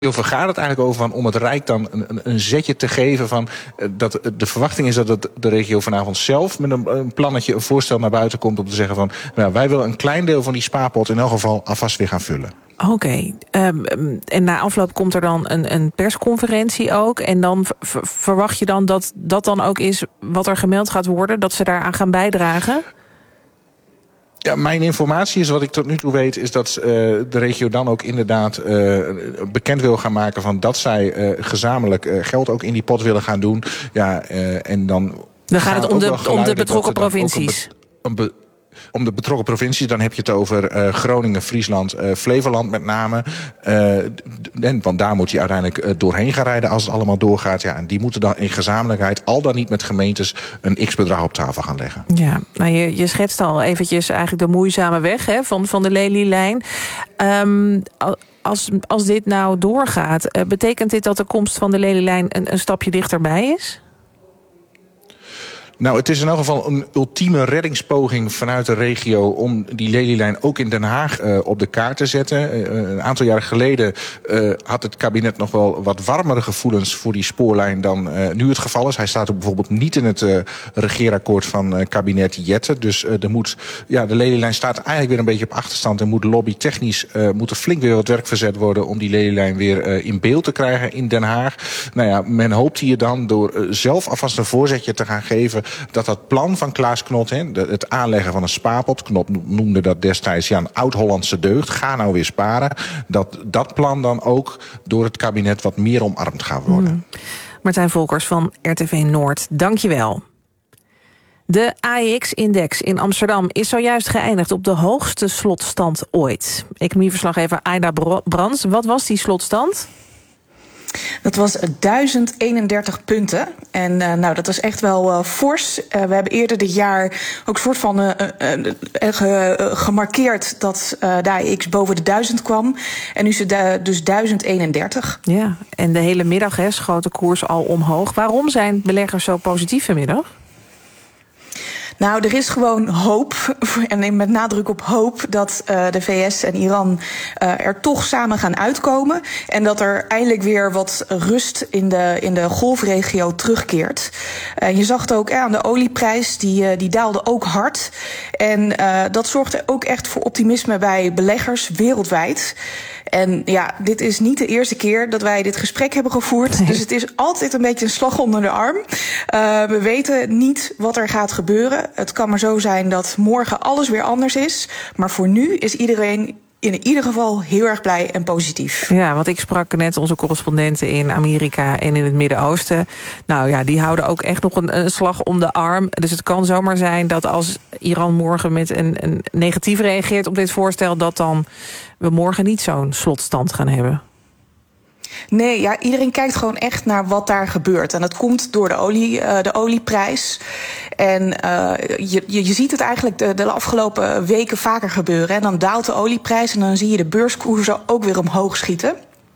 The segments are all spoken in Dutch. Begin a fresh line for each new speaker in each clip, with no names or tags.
Heel veel gaat het eigenlijk over om het Rijk dan een zetje te geven van dat de verwachting is dat de regio vanavond zelf met een plannetje, een voorstel naar buiten komt om te zeggen van nou, wij willen een klein deel van die spaarpot in elk geval alvast weer gaan vullen.
Oké. En na afloop komt er dan een persconferentie ook. En dan verwacht je dan dat dat dan ook is wat er gemeld gaat worden, dat ze daaraan gaan bijdragen?
Ja, mijn informatie is, wat ik tot nu toe weet, is dat de regio dan ook inderdaad bekend wil gaan maken van dat zij gezamenlijk geld ook in die pot willen gaan doen. Ja, en dan
gaat het om de betrokken provincies.
Om de betrokken provincies, dan heb je het over Groningen, Friesland, Flevoland met name. Want daar moet je uiteindelijk doorheen gaan rijden als het allemaal doorgaat. Ja, en die moeten dan in gezamenlijkheid, al dan niet met gemeentes, een x-bedrag op tafel gaan leggen.
Ja, nou je schetst al eventjes eigenlijk de moeizame weg van de Lelylijn. Als dit nou doorgaat, betekent dit dat de komst van de Lelylijn een stapje dichterbij is?
Nou, het is in elk geval een ultieme reddingspoging vanuit de regio om die Lelylijn ook in Den Haag op de kaart te zetten. Een aantal jaren geleden had het kabinet nog wel wat warmere gevoelens voor die spoorlijn dan nu het geval is. Hij staat ook bijvoorbeeld niet in het regeerakkoord van kabinet Jette. Dus de Lelylijn staat eigenlijk weer een beetje op achterstand en moet lobbytechnisch moet er flink weer wat werk verzet worden om die Lelylijn weer in beeld te krijgen in Den Haag. Nou ja, men hoopt hier dan door zelf alvast een voorzetje te gaan geven dat plan van Klaas Knot, het aanleggen van een spaarpot, Knot noemde dat destijds een oud-Hollandse deugd, ga nou weer sparen, dat plan dan ook door het kabinet wat meer omarmd gaat worden.
Martijn Volkers van RTV Noord, dank je wel. De AEX-index in Amsterdam is zojuist geëindigd op de hoogste slotstand ooit. Economieverslaggever Aida Brands, wat was die slotstand?
Dat was 1031 punten. En dat was echt wel fors. We hebben eerder dit jaar ook een soort van gemarkeerd dat de AEX boven de 1000 kwam. En nu is het dus 1031.
Ja, en de hele middag schoot de koers al omhoog. Waarom zijn beleggers zo positief vanmiddag?
Nou, er is gewoon hoop, en met nadruk op hoop, dat de VS en Iran er toch samen gaan uitkomen. En dat er eindelijk weer wat rust in de golfregio terugkeert. Je zag het ook aan de olieprijs, die daalde ook hard. En dat zorgde ook echt voor optimisme bij beleggers wereldwijd. En ja, dit is niet de eerste keer dat wij dit gesprek hebben gevoerd. Nee. Dus het is altijd een beetje een slag onder de arm. We weten niet wat er gaat gebeuren. Het kan maar zo zijn dat morgen alles weer anders is. Maar voor nu is iedereen in ieder geval heel erg blij en positief.
Ja, want ik sprak net onze correspondenten in Amerika en in het Midden-Oosten. Nou ja, die houden ook echt nog een slag om de arm. Dus het kan zomaar zijn dat als Iran morgen met een negatief reageert op dit voorstel, dat dan we morgen niet zo'n slotstand gaan hebben.
Nee, ja, iedereen kijkt gewoon echt naar wat daar gebeurt. En dat komt door de olieprijs. En je ziet het eigenlijk de afgelopen weken vaker gebeuren. En dan daalt de olieprijs en dan zie je de beurskoersen ook weer omhoog schieten.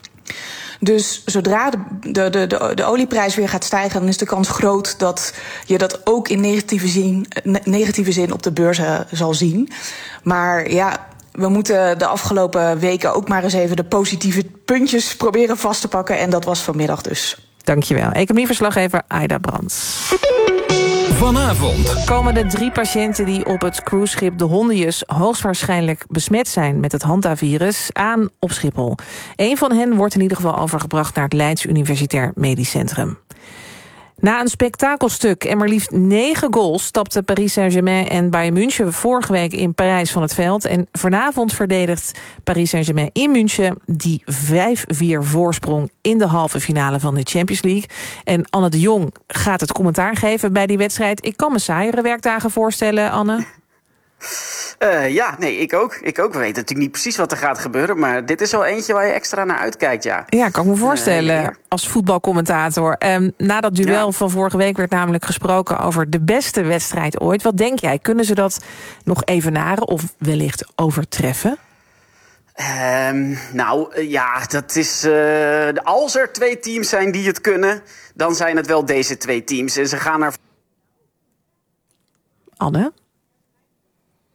Dus zodra de olieprijs weer gaat stijgen, dan is de kans groot dat je dat ook in negatieve zin op de beurzen zal zien. Maar ja, we moeten de afgelopen weken ook maar eens even de positieve puntjes proberen vast te pakken. En dat was vanmiddag dus.
Dankjewel. Economieverslaggever Aida Brands.
Vanavond
komen de 3 patiënten die op het cruiseschip de Hondius hoogstwaarschijnlijk besmet zijn met het Hantavirus aan op Schiphol. Eén van hen wordt in ieder geval overgebracht naar het Leids Universitair Medisch Centrum. Na een spektakelstuk en maar liefst 9 goals stapten Paris Saint-Germain en Bayern München vorige week in Parijs van het veld. En vanavond verdedigt Paris Saint-Germain in München die 5-4 voorsprong in de halve finale van de Champions League. En Anne de Jong gaat het commentaar geven bij die wedstrijd. Ik kan me saaiere werkdagen voorstellen, Anne.
Ik ook. We weten natuurlijk niet precies wat er gaat gebeuren, maar dit is wel eentje waar je extra naar uitkijkt, ja.
Ja, kan ik me voorstellen, als voetbalcommentator. Na dat duel van vorige week werd namelijk gesproken over de beste wedstrijd ooit. Wat denk jij, kunnen ze dat nog evenaren of wellicht overtreffen?
Dat is. Als er 2 teams zijn die het kunnen, dan zijn het wel deze 2 teams. En ze gaan naar.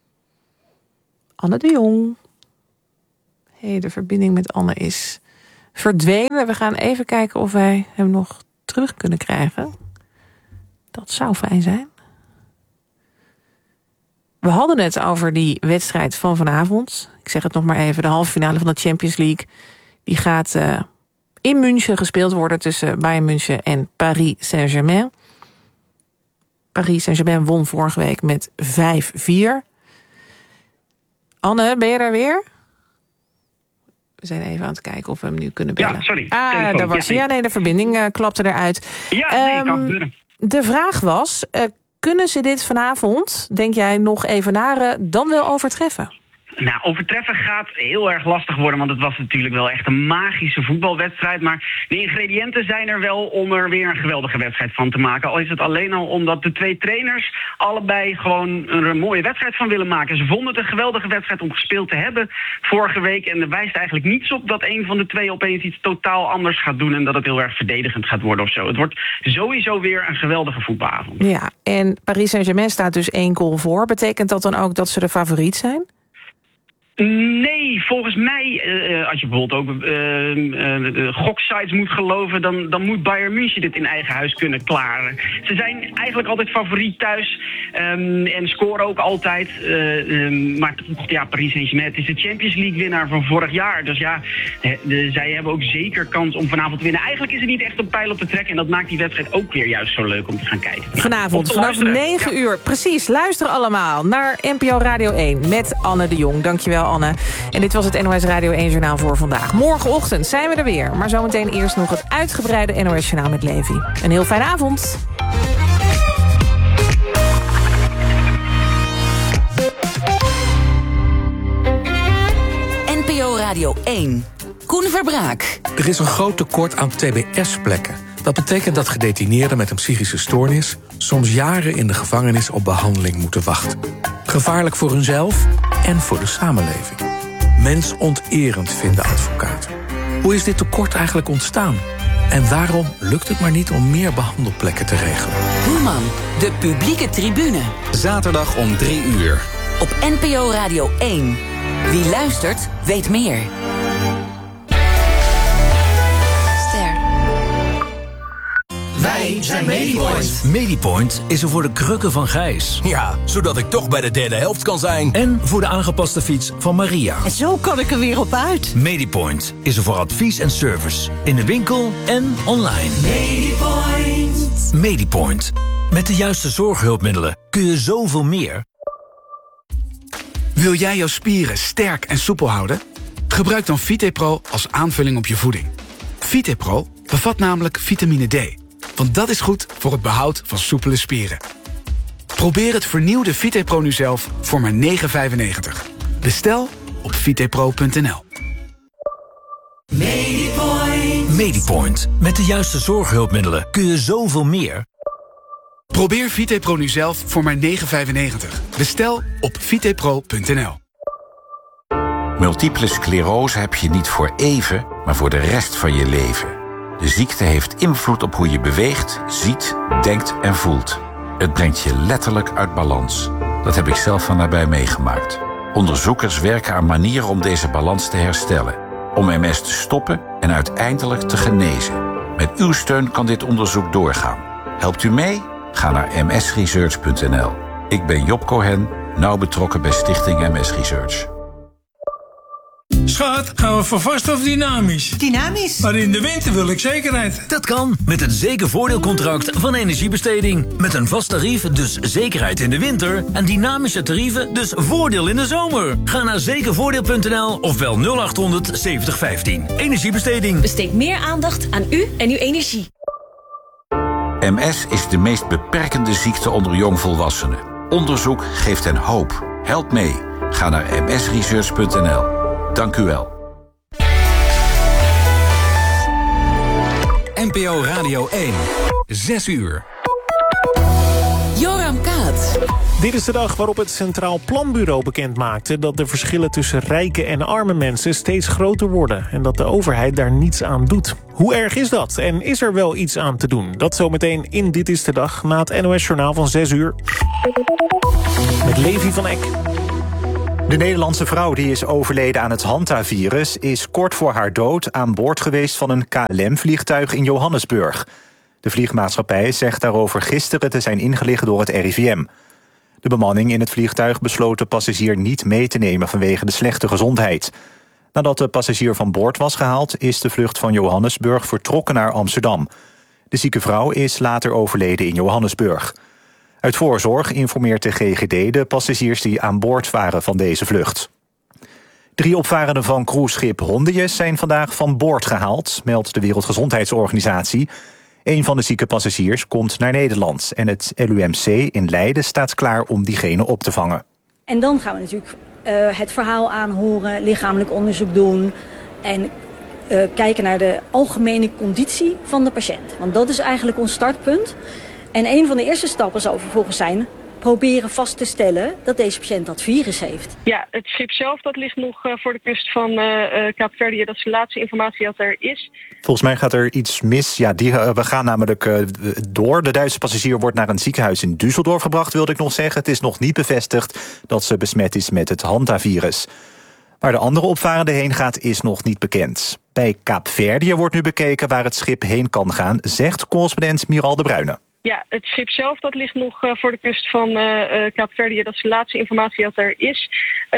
Anne de Jong. De verbinding met Anne is
verdwenen. We gaan even kijken of wij hem nog terug kunnen krijgen. Dat zou fijn zijn. We hadden het over die wedstrijd van vanavond. Ik zeg het nog maar even, de halve finale van de Champions League. Die gaat in München gespeeld worden tussen Bayern München en Paris Saint-Germain. Paris Saint-Germain won vorige week met 5-4. Anne, ben je daar weer? We zijn even aan het kijken of we hem nu kunnen bellen.
Ja, sorry.
Daar was hij. Ja, nee, de verbinding klapte eruit.
Ja, kan gebeuren.
De vraag was, kunnen ze dit vanavond, denk jij, nog evenaren, dan wel overtreffen?
Nou, overtreffen gaat heel erg lastig worden, want het was natuurlijk wel echt een magische voetbalwedstrijd. Maar de ingrediënten zijn er wel om er weer een geweldige wedstrijd van te maken. Al is het alleen al omdat de twee trainers allebei gewoon een mooie wedstrijd van willen maken. Ze vonden het een geweldige wedstrijd om gespeeld te hebben vorige week. En er wijst eigenlijk niets op dat een van de twee opeens iets totaal anders gaat doen en dat het heel erg verdedigend gaat worden of zo. Het wordt sowieso weer een geweldige voetbalavond.
Ja, en Paris Saint-Germain staat dus 1 goal voor. Betekent dat dan ook dat ze de favoriet zijn?
Nee, volgens mij, als je bijvoorbeeld ook goksites moet geloven, dan moet Bayern München dit in eigen huis kunnen klaren. Ze zijn eigenlijk altijd favoriet thuis en scoren ook altijd. Maar ja, Paris Saint-Germain, het is de Champions League winnaar van vorig jaar. Dus ja, zij hebben ook zeker kans om vanavond te winnen. Eigenlijk is het niet echt een pijl op te trekken en dat maakt die wedstrijd ook weer juist zo leuk om te gaan kijken.
Vanavond vanaf 9 uur, precies. Luister allemaal naar NPO Radio 1 met Anne de Jong. Dankjewel, Anne. En dit was het NOS Radio 1 Journaal voor vandaag. Morgenochtend zijn we er weer. Maar zometeen eerst nog het uitgebreide NOS Journaal met Levi. Een heel fijne avond.
NPO Radio 1. Koen Verbraak.
Er is een groot tekort aan TBS-plekken. Dat betekent dat gedetineerden met een psychische stoornis soms jaren in de gevangenis op behandeling moeten wachten. Gevaarlijk voor hunzelf en voor de samenleving. Mensonterend, vinden advocaten. Hoe is dit tekort eigenlijk ontstaan? En waarom lukt het maar niet om meer behandelplekken te regelen?
Human, de publieke tribune.
Zaterdag om 3 uur.
Op NPO Radio 1. Wie luistert, weet meer.
Wij zijn Medipoint.
Medipoint is er voor de krukken van Gijs.
Ja, zodat ik toch bij de derde helft kan zijn.
En voor de aangepaste fiets van Maria.
En zo kan ik er weer op uit.
Medipoint is er voor advies en service. In de winkel en online.
Medipoint.
Medipoint. Met de juiste zorghulpmiddelen kun je zoveel meer.
Wil jij jouw spieren sterk en soepel houden? Gebruik dan VitePro als aanvulling op je voeding. VitePro bevat namelijk vitamine D. Want dat is goed voor het behoud van soepele spieren. Probeer het vernieuwde VitePro nu zelf voor maar €9,95. Bestel op vitepro.nl.
Medipoint.
Medipoint. Met de juiste zorghulpmiddelen kun je zoveel meer.
Probeer VitePro nu zelf voor maar €9,95. Bestel op vitepro.nl.
Multiple sclerose heb je niet voor even, maar voor de rest van je leven. De ziekte heeft invloed op hoe je beweegt, ziet, denkt en voelt. Het brengt je letterlijk uit balans. Dat heb ik zelf van nabij meegemaakt. Onderzoekers werken aan manieren om deze balans te herstellen. Om MS te stoppen en uiteindelijk te genezen. Met uw steun kan dit onderzoek doorgaan. Helpt u mee? Ga naar msresearch.nl. Ik ben Job Cohen, nauw betrokken bij Stichting MS Research.
Schat, gaan we voor vast of dynamisch?
Dynamisch.
Maar in de winter wil ik zekerheid.
Dat kan met het zekervoordeelcontract van Energiebesteding. Met een vast tarief, dus zekerheid in de winter. En dynamische tarieven, dus voordeel in de zomer. Ga naar zekervoordeel.nl of bel 0800 7015. Energiebesteding.
Besteed meer aandacht aan u en uw energie.
MS is de meest beperkende ziekte onder jongvolwassenen. Onderzoek geeft hen hoop. Help mee. Ga naar msresearch.nl. Dank u wel.
NPO Radio 1. 6 uur.
Joram Kaats.
Dit is de dag waarop het Centraal Planbureau bekendmaakte dat de verschillen tussen rijke en arme mensen steeds groter worden en dat de overheid daar niets aan doet. Hoe erg is dat? En is er wel iets aan te doen? Dat zometeen in Dit is de Dag na het NOS Journaal van 6 uur. Met Levi van Eck.
De Nederlandse vrouw die is overleden aan het hantavirus is kort voor haar dood aan boord geweest van een KLM-vliegtuig in Johannesburg. De vliegmaatschappij zegt daarover gisteren te zijn ingelicht door het RIVM. De bemanning in het vliegtuig besloot de passagier niet mee te nemen vanwege de slechte gezondheid. Nadat de passagier van boord was gehaald, is de vlucht van Johannesburg vertrokken naar Amsterdam. De zieke vrouw is later overleden in Johannesburg. Uit voorzorg informeert de GGD de passagiers die aan boord waren van deze vlucht. 3 opvarenden van cruiseschip Hondius zijn vandaag van boord gehaald, meldt de Wereldgezondheidsorganisatie. Een van de zieke passagiers komt naar Nederland en het LUMC in Leiden staat klaar om diegene op te vangen.
En dan gaan we natuurlijk het verhaal aanhoren, lichamelijk onderzoek doen en kijken naar de algemene conditie van de patiënt. Want dat is eigenlijk ons startpunt. En een van de eerste stappen zal vervolgens zijn proberen vast te stellen dat deze patiënt dat virus heeft.
Ja, het schip zelf dat ligt nog voor de kust van Kaapverdië. Dat is de laatste informatie dat er is.
Volgens mij gaat er iets mis. Ja, we gaan namelijk door. De Duitse passagier wordt naar een ziekenhuis in Düsseldorf gebracht, wilde ik nog zeggen. Het is nog niet bevestigd dat ze besmet is met het hantavirus. Waar de andere opvarende heen gaat, is nog niet bekend. Bij Kaapverdië wordt nu bekeken waar het schip heen kan gaan, zegt correspondent Miral de Bruyne.
Ja, het schip zelf dat ligt nog voor de kust van Kaapverdië. Dat is de laatste informatie dat er is.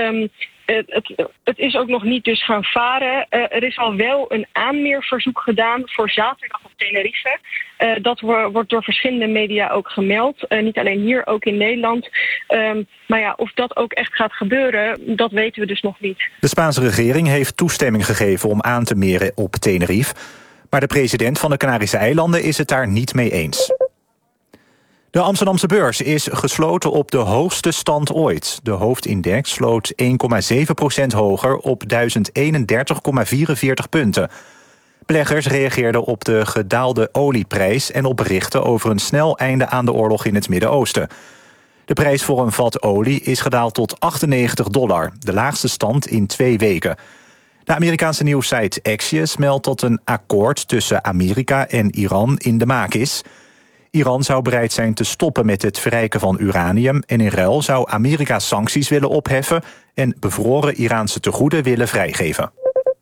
Het is ook nog niet dus gaan varen. Er is al wel een aanmeerverzoek gedaan voor zaterdag op Tenerife. Dat wordt door verschillende media ook gemeld. Niet alleen hier, ook in Nederland. Maar ja, of dat ook echt gaat gebeuren, dat weten we dus nog niet.
De Spaanse regering heeft toestemming gegeven om aan te meren op Tenerife. Maar de president van de Canarische eilanden is het daar niet mee eens. De Amsterdamse beurs is gesloten op de hoogste stand ooit. De hoofdindex sloot 1,7% hoger op 1031,44 punten. Beleggers reageerden op de gedaalde olieprijs en op berichten over een snel einde aan de oorlog in het Midden-Oosten. De prijs voor een vat olie is gedaald tot $98, de laagste stand in 2 weken. De Amerikaanse nieuwssite Axios meldt dat een akkoord tussen Amerika en Iran in de maak is. Iran zou bereid zijn te stoppen met het verrijken van uranium en in ruil zou Amerika sancties willen opheffen en bevroren Iraanse tegoeden willen vrijgeven.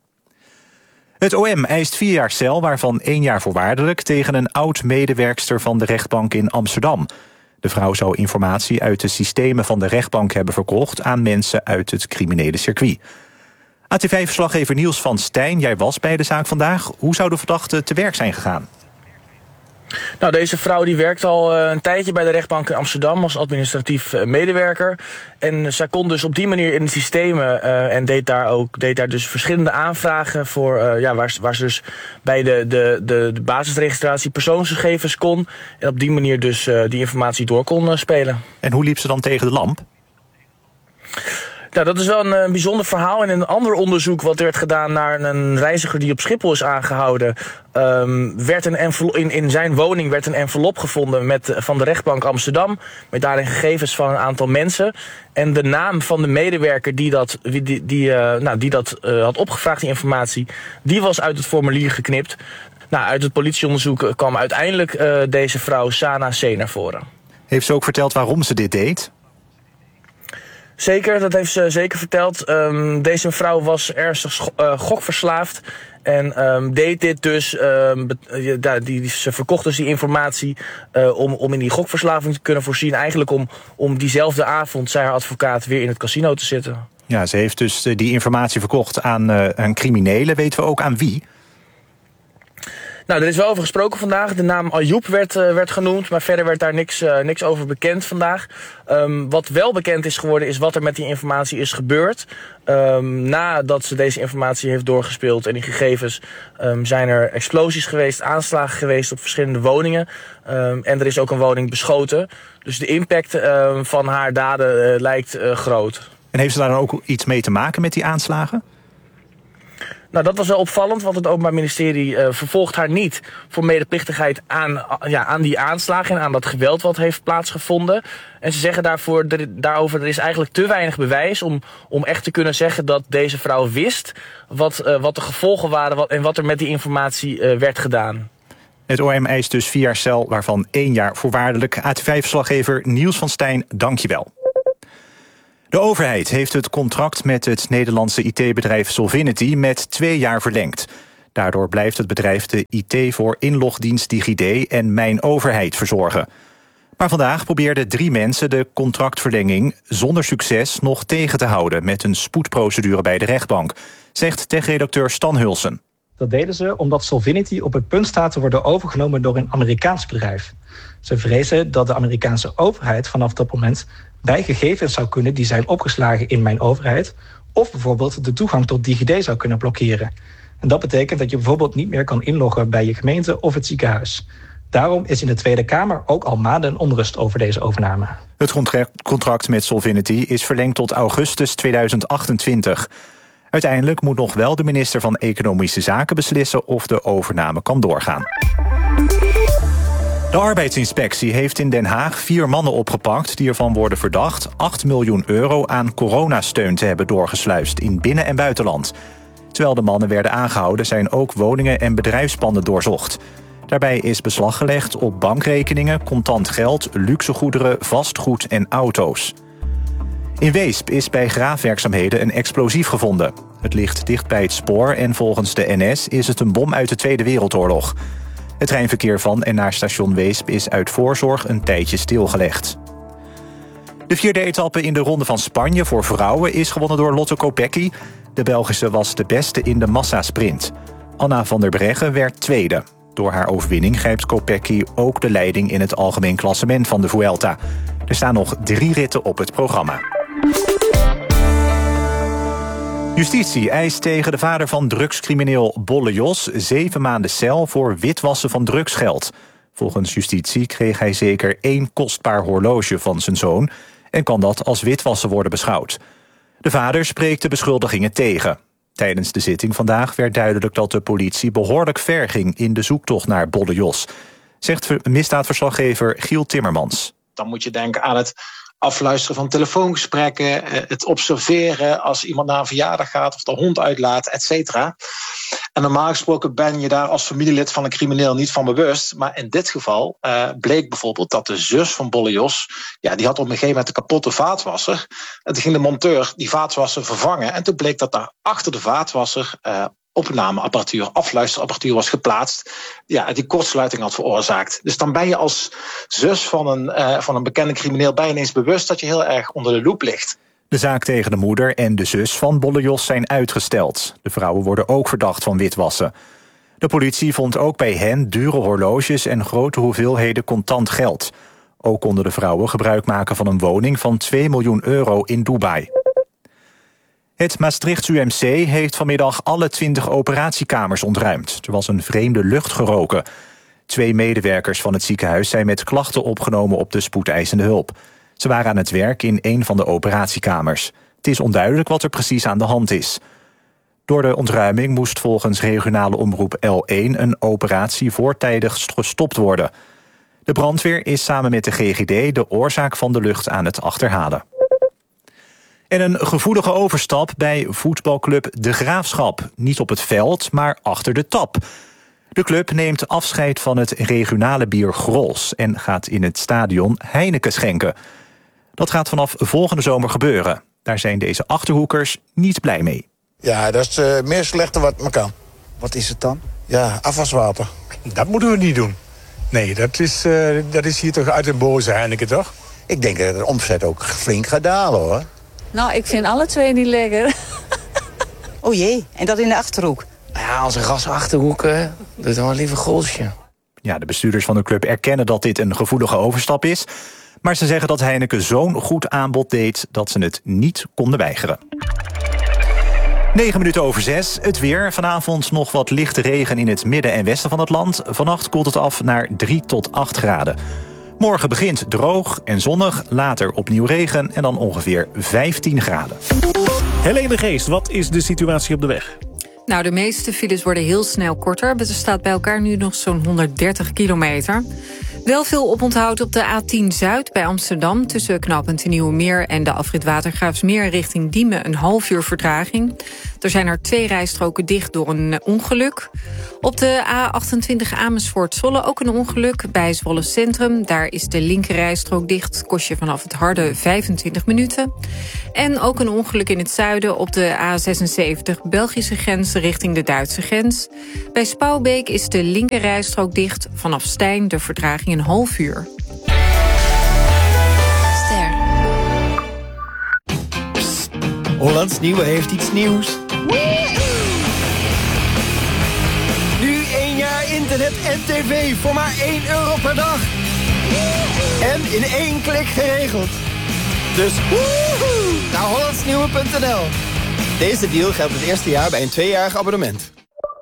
Het OM eist 4 jaar cel, waarvan 1 jaar voorwaardelijk, tegen een oud-medewerkster van de rechtbank in Amsterdam. De vrouw zou informatie uit de systemen van de rechtbank hebben verkocht aan mensen uit het criminele circuit. AT5-verslaggever Niels van Stijn, jij was bij de zaak vandaag. Hoe zou de verdachte te werk zijn gegaan?
Nou, deze vrouw die werkt al een tijdje bij de rechtbank in Amsterdam als administratief medewerker. En zij kon dus op die manier in de systemen en deed daar dus verschillende aanvragen voor, waar ze dus bij de basisregistratie persoonsgegevens kon. En op die manier dus die informatie door kon spelen.
En hoe liep ze dan tegen de lamp?
Nou, dat is wel een bijzonder verhaal. En in een ander onderzoek wat werd gedaan naar een reiziger die op Schiphol is aangehouden, werd in zijn woning werd een envelop gevonden van de rechtbank Amsterdam, met daarin gegevens van een aantal mensen. En de naam van de medewerker die dat had opgevraagd, die informatie, die was uit het formulier geknipt. Nou, uit het politieonderzoek kwam uiteindelijk deze vrouw Sana C. naar voren.
Heeft ze ook verteld waarom ze dit deed?
Zeker, dat heeft ze zeker verteld. Deze mevrouw was ernstig gokverslaafd en deed dit dus. Ze verkocht dus die informatie om in die gokverslaving te kunnen voorzien. Eigenlijk om diezelfde avond, zei haar advocaat, weer in het casino te zitten.
Ja, ze heeft dus die informatie verkocht aan criminelen. Weten we ook aan wie?
Nou, er is wel over gesproken vandaag. De naam Ayoub werd genoemd, maar verder werd daar niks over bekend vandaag. Wat wel bekend is geworden is wat er met die informatie is gebeurd. Nadat ze deze informatie heeft doorgespeeld en die gegevens, zijn er explosies geweest, aanslagen geweest op verschillende woningen. En er is ook een woning beschoten. Dus de impact van haar daden lijkt groot.
En heeft ze daar dan ook iets mee te maken met die aanslagen?
Nou, dat was wel opvallend, want het Openbaar Ministerie vervolgt haar niet voor medeplichtigheid aan die aanslagen en aan dat geweld wat heeft plaatsgevonden. En ze zeggen daarover, er is eigenlijk te weinig bewijs om echt te kunnen zeggen dat deze vrouw wist wat de gevolgen waren en wat er met die informatie werd gedaan.
Het OM eist dus 4 jaar cel, waarvan 1 jaar voorwaardelijk. AT5-verslaggever Niels van Stijn, dank je wel. De overheid heeft het contract met het Nederlandse IT-bedrijf Solvinity met 2 jaar verlengd. Daardoor blijft het bedrijf de IT voor inlogdienst DigiD en Mijn Overheid verzorgen. Maar vandaag probeerden 3 mensen de contractverlenging zonder succes nog tegen te houden met een spoedprocedure bij de rechtbank, zegt tech-redacteur Stan Hulsen.
Dat deden ze omdat Solvinity op het punt staat te worden overgenomen door een Amerikaans bedrijf. Ze vrezen dat de Amerikaanse overheid vanaf dat moment bij gegevens zou kunnen die zijn opgeslagen in Mijn Overheid, of bijvoorbeeld de toegang tot DigiD zou kunnen blokkeren. En dat betekent dat je bijvoorbeeld niet meer kan inloggen bij je gemeente of het ziekenhuis. Daarom is in de Tweede Kamer ook al maanden onrust over deze overname.
Het contract met Solvinity is verlengd tot augustus 2028. Uiteindelijk moet nog wel de minister van Economische Zaken beslissen of de overname kan doorgaan. De arbeidsinspectie heeft in Den Haag 4 mannen opgepakt die ervan worden verdacht 8 miljoen euro aan coronasteun te hebben doorgesluist in binnen- en buitenland. Terwijl de mannen werden aangehouden zijn ook woningen en bedrijfspanden doorzocht. Daarbij is beslag gelegd op bankrekeningen, contant geld, luxegoederen, vastgoed en auto's. In Weesp is bij graafwerkzaamheden een explosief gevonden. Het ligt dicht bij het spoor en volgens de NS is het een bom uit de Tweede Wereldoorlog. Het treinverkeer van en naar station Weesp is uit voorzorg een tijdje stilgelegd. De 4e etappe in de Ronde van Spanje voor vrouwen is gewonnen door Lotte Kopecky. De Belgische was de beste in de massasprint. Anna van der Breggen werd tweede. Door haar overwinning grijpt Kopecky ook de leiding in het algemeen klassement van de Vuelta. Er staan nog 3 ritten op het programma. Justitie eist tegen de vader van drugscrimineel Bolle Jos 7 maanden cel voor witwassen van drugsgeld. Volgens justitie kreeg hij zeker 1 kostbaar horloge van zijn zoon en kan dat als witwassen worden beschouwd. De vader spreekt de beschuldigingen tegen. Tijdens de zitting vandaag werd duidelijk dat de politie behoorlijk ver ging in de zoektocht naar Bolle Jos, zegt misdaadverslaggever Giel Timmermans.
Dan moet je denken aan het afluisteren van telefoongesprekken, het observeren als iemand naar een verjaardag gaat of de hond uitlaat, et cetera. En normaal gesproken ben je daar als familielid van een crimineel niet van bewust. Maar in dit geval bleek bijvoorbeeld dat de zus van Bolle Jos, die had op een gegeven moment een kapotte vaatwasser. En toen ging de monteur die vaatwasser vervangen. En toen bleek dat daar achter de vaatwasser opnameapparatuur, afluisterapparatuur was geplaatst, die kortsluiting had veroorzaakt. Dus dan ben je als zus van een bekende crimineel bijna ineens bewust dat je heel erg onder de loep ligt.
De zaak tegen de moeder en de zus van Bolle Jos zijn uitgesteld. De vrouwen worden ook verdacht van witwassen. De politie vond ook bij hen dure horloges en grote hoeveelheden contant geld. Ook konden de vrouwen gebruik maken van een woning van 2 miljoen euro in Dubai. Het Maastrichts UMC heeft vanmiddag alle 20 operatiekamers ontruimd. Er was een vreemde lucht geroken. 2 medewerkers van het ziekenhuis zijn met klachten opgenomen op de spoedeisende hulp. Ze waren aan het werk in een van de operatiekamers. Het is onduidelijk wat er precies aan de hand is. Door de ontruiming moest volgens regionale omroep L1 een operatie voortijdig gestopt worden. De brandweer is samen met de GGD de oorzaak van de lucht aan het achterhalen. En een gevoelige overstap bij voetbalclub De Graafschap. Niet op het veld, maar achter de tap. De club neemt afscheid van het regionale bier Grols en gaat in het stadion Heineken schenken. Dat gaat vanaf volgende zomer gebeuren. Daar zijn deze Achterhoekers niet blij mee.
Ja, dat is meer slechter wat maar kan.
Wat is het dan?
Ja, afwaswater.
Dat moeten we niet doen. Nee, dat is hier toch uit een boze Heineken, toch?
Ik denk dat de omzet ook flink gaat dalen, hoor.
Nou, ik vind alle 2 niet lekker.
Oh jee, en dat in de Achterhoek?
Ja, als een ras-Achterhoek, doe dan maar liever Golsje.
Ja, de bestuurders van de club erkennen dat dit een gevoelige overstap is. Maar ze zeggen dat Heineken zo'n goed aanbod deed dat ze het niet konden weigeren. 6:09. Het weer. Vanavond nog wat lichte regen in het midden en westen van het land. Vannacht koelt het af naar 3 tot 8 graden. Morgen begint droog en zonnig, later opnieuw regen en dan ongeveer 15 graden.
Helene Geest, wat is de situatie op de weg?
Nou, de meeste files worden heel snel korter. Er staat bij elkaar nu nog zo'n 130 kilometer. Wel veel oponthoud op de A10 Zuid bij Amsterdam, tussen knooppunt Nieuwemeer en de afrit Watergraafsmeer richting Diemen een half uur vertraging. Er zijn er 2 rijstroken dicht door een ongeluk. Op de A28 Amersfoort-Zwolle ook een ongeluk bij Zwolle Centrum. Daar is de linkerrijstrook dicht, kost je vanaf het Harde 25 minuten. En ook een ongeluk in het zuiden op de A76 Belgische grens richting de Duitse grens. Bij Spouwbeek is de linkerrijstrook dicht, vanaf Stijn de vertraging een half uur.
Hollands Nieuwe heeft iets nieuws. Nu 1 jaar internet en tv voor maar €1 per dag. En in 1 klik geregeld. Dus naar hollandsnieuwe.nl. Deze deal geldt het eerste jaar bij een 2-jarig abonnement.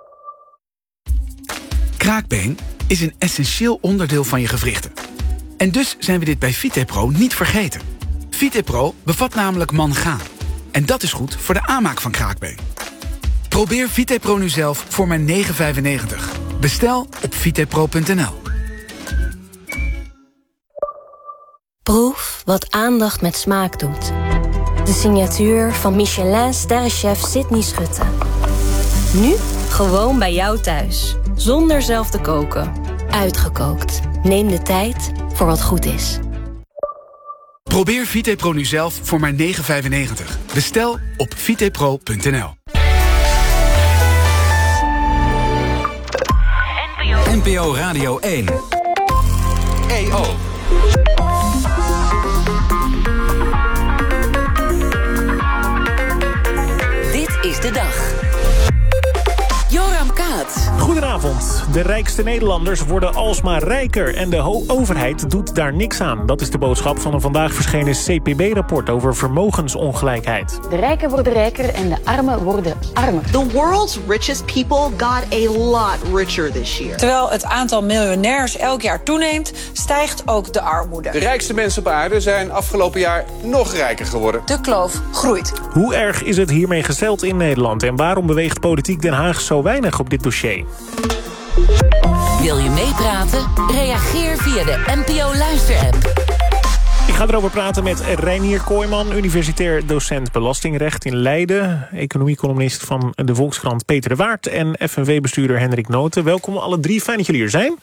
Kraakbeen is een essentieel onderdeel van je gewrichten. En dus zijn we dit bij VitePro niet vergeten. VitePro bevat namelijk mangaan. En dat is goed voor de aanmaak van kraakbeen. Probeer VitePro nu zelf voor maar €9,95. Bestel op vitepro.nl.
Proef wat aandacht met smaak doet. De signatuur van Michelin-sterrenchef Sydney Schutte. Nu gewoon bij jou thuis. Zonder zelf te koken. Uitgekookt. Neem de tijd voor wat goed is.
Probeer VitePro nu zelf voor maar €9,95. Bestel op vitepro.nl.
NPO Radio 1. EO.
Dit is de dag. Joram Kaat.
Goedenavond. De rijkste Nederlanders worden alsmaar rijker en de overheid doet daar niks aan. Dat is de boodschap van een vandaag verschenen CPB-rapport over vermogensongelijkheid.
De rijken worden rijker en de armen worden armer.
The world's richest people got a lot richer this year.
Terwijl het aantal miljonairs elk jaar toeneemt, stijgt ook de armoede.
De rijkste mensen op aarde zijn afgelopen jaar nog rijker geworden.
De kloof groeit.
Hoe erg is het hiermee gesteld in Nederland en waarom beweegt politiek Den Haag zo weinig op dit dossier?
Wil je meepraten? Reageer via de NPO Luister-app.
Ik ga erover praten met Reinier Kooijman, universitair docent belastingrecht in Leiden, economiecolumnist van de Volkskrant Peter de Waard en FNV-bestuurder Hendrik Noten. Welkom alle drie, fijn dat jullie er zijn.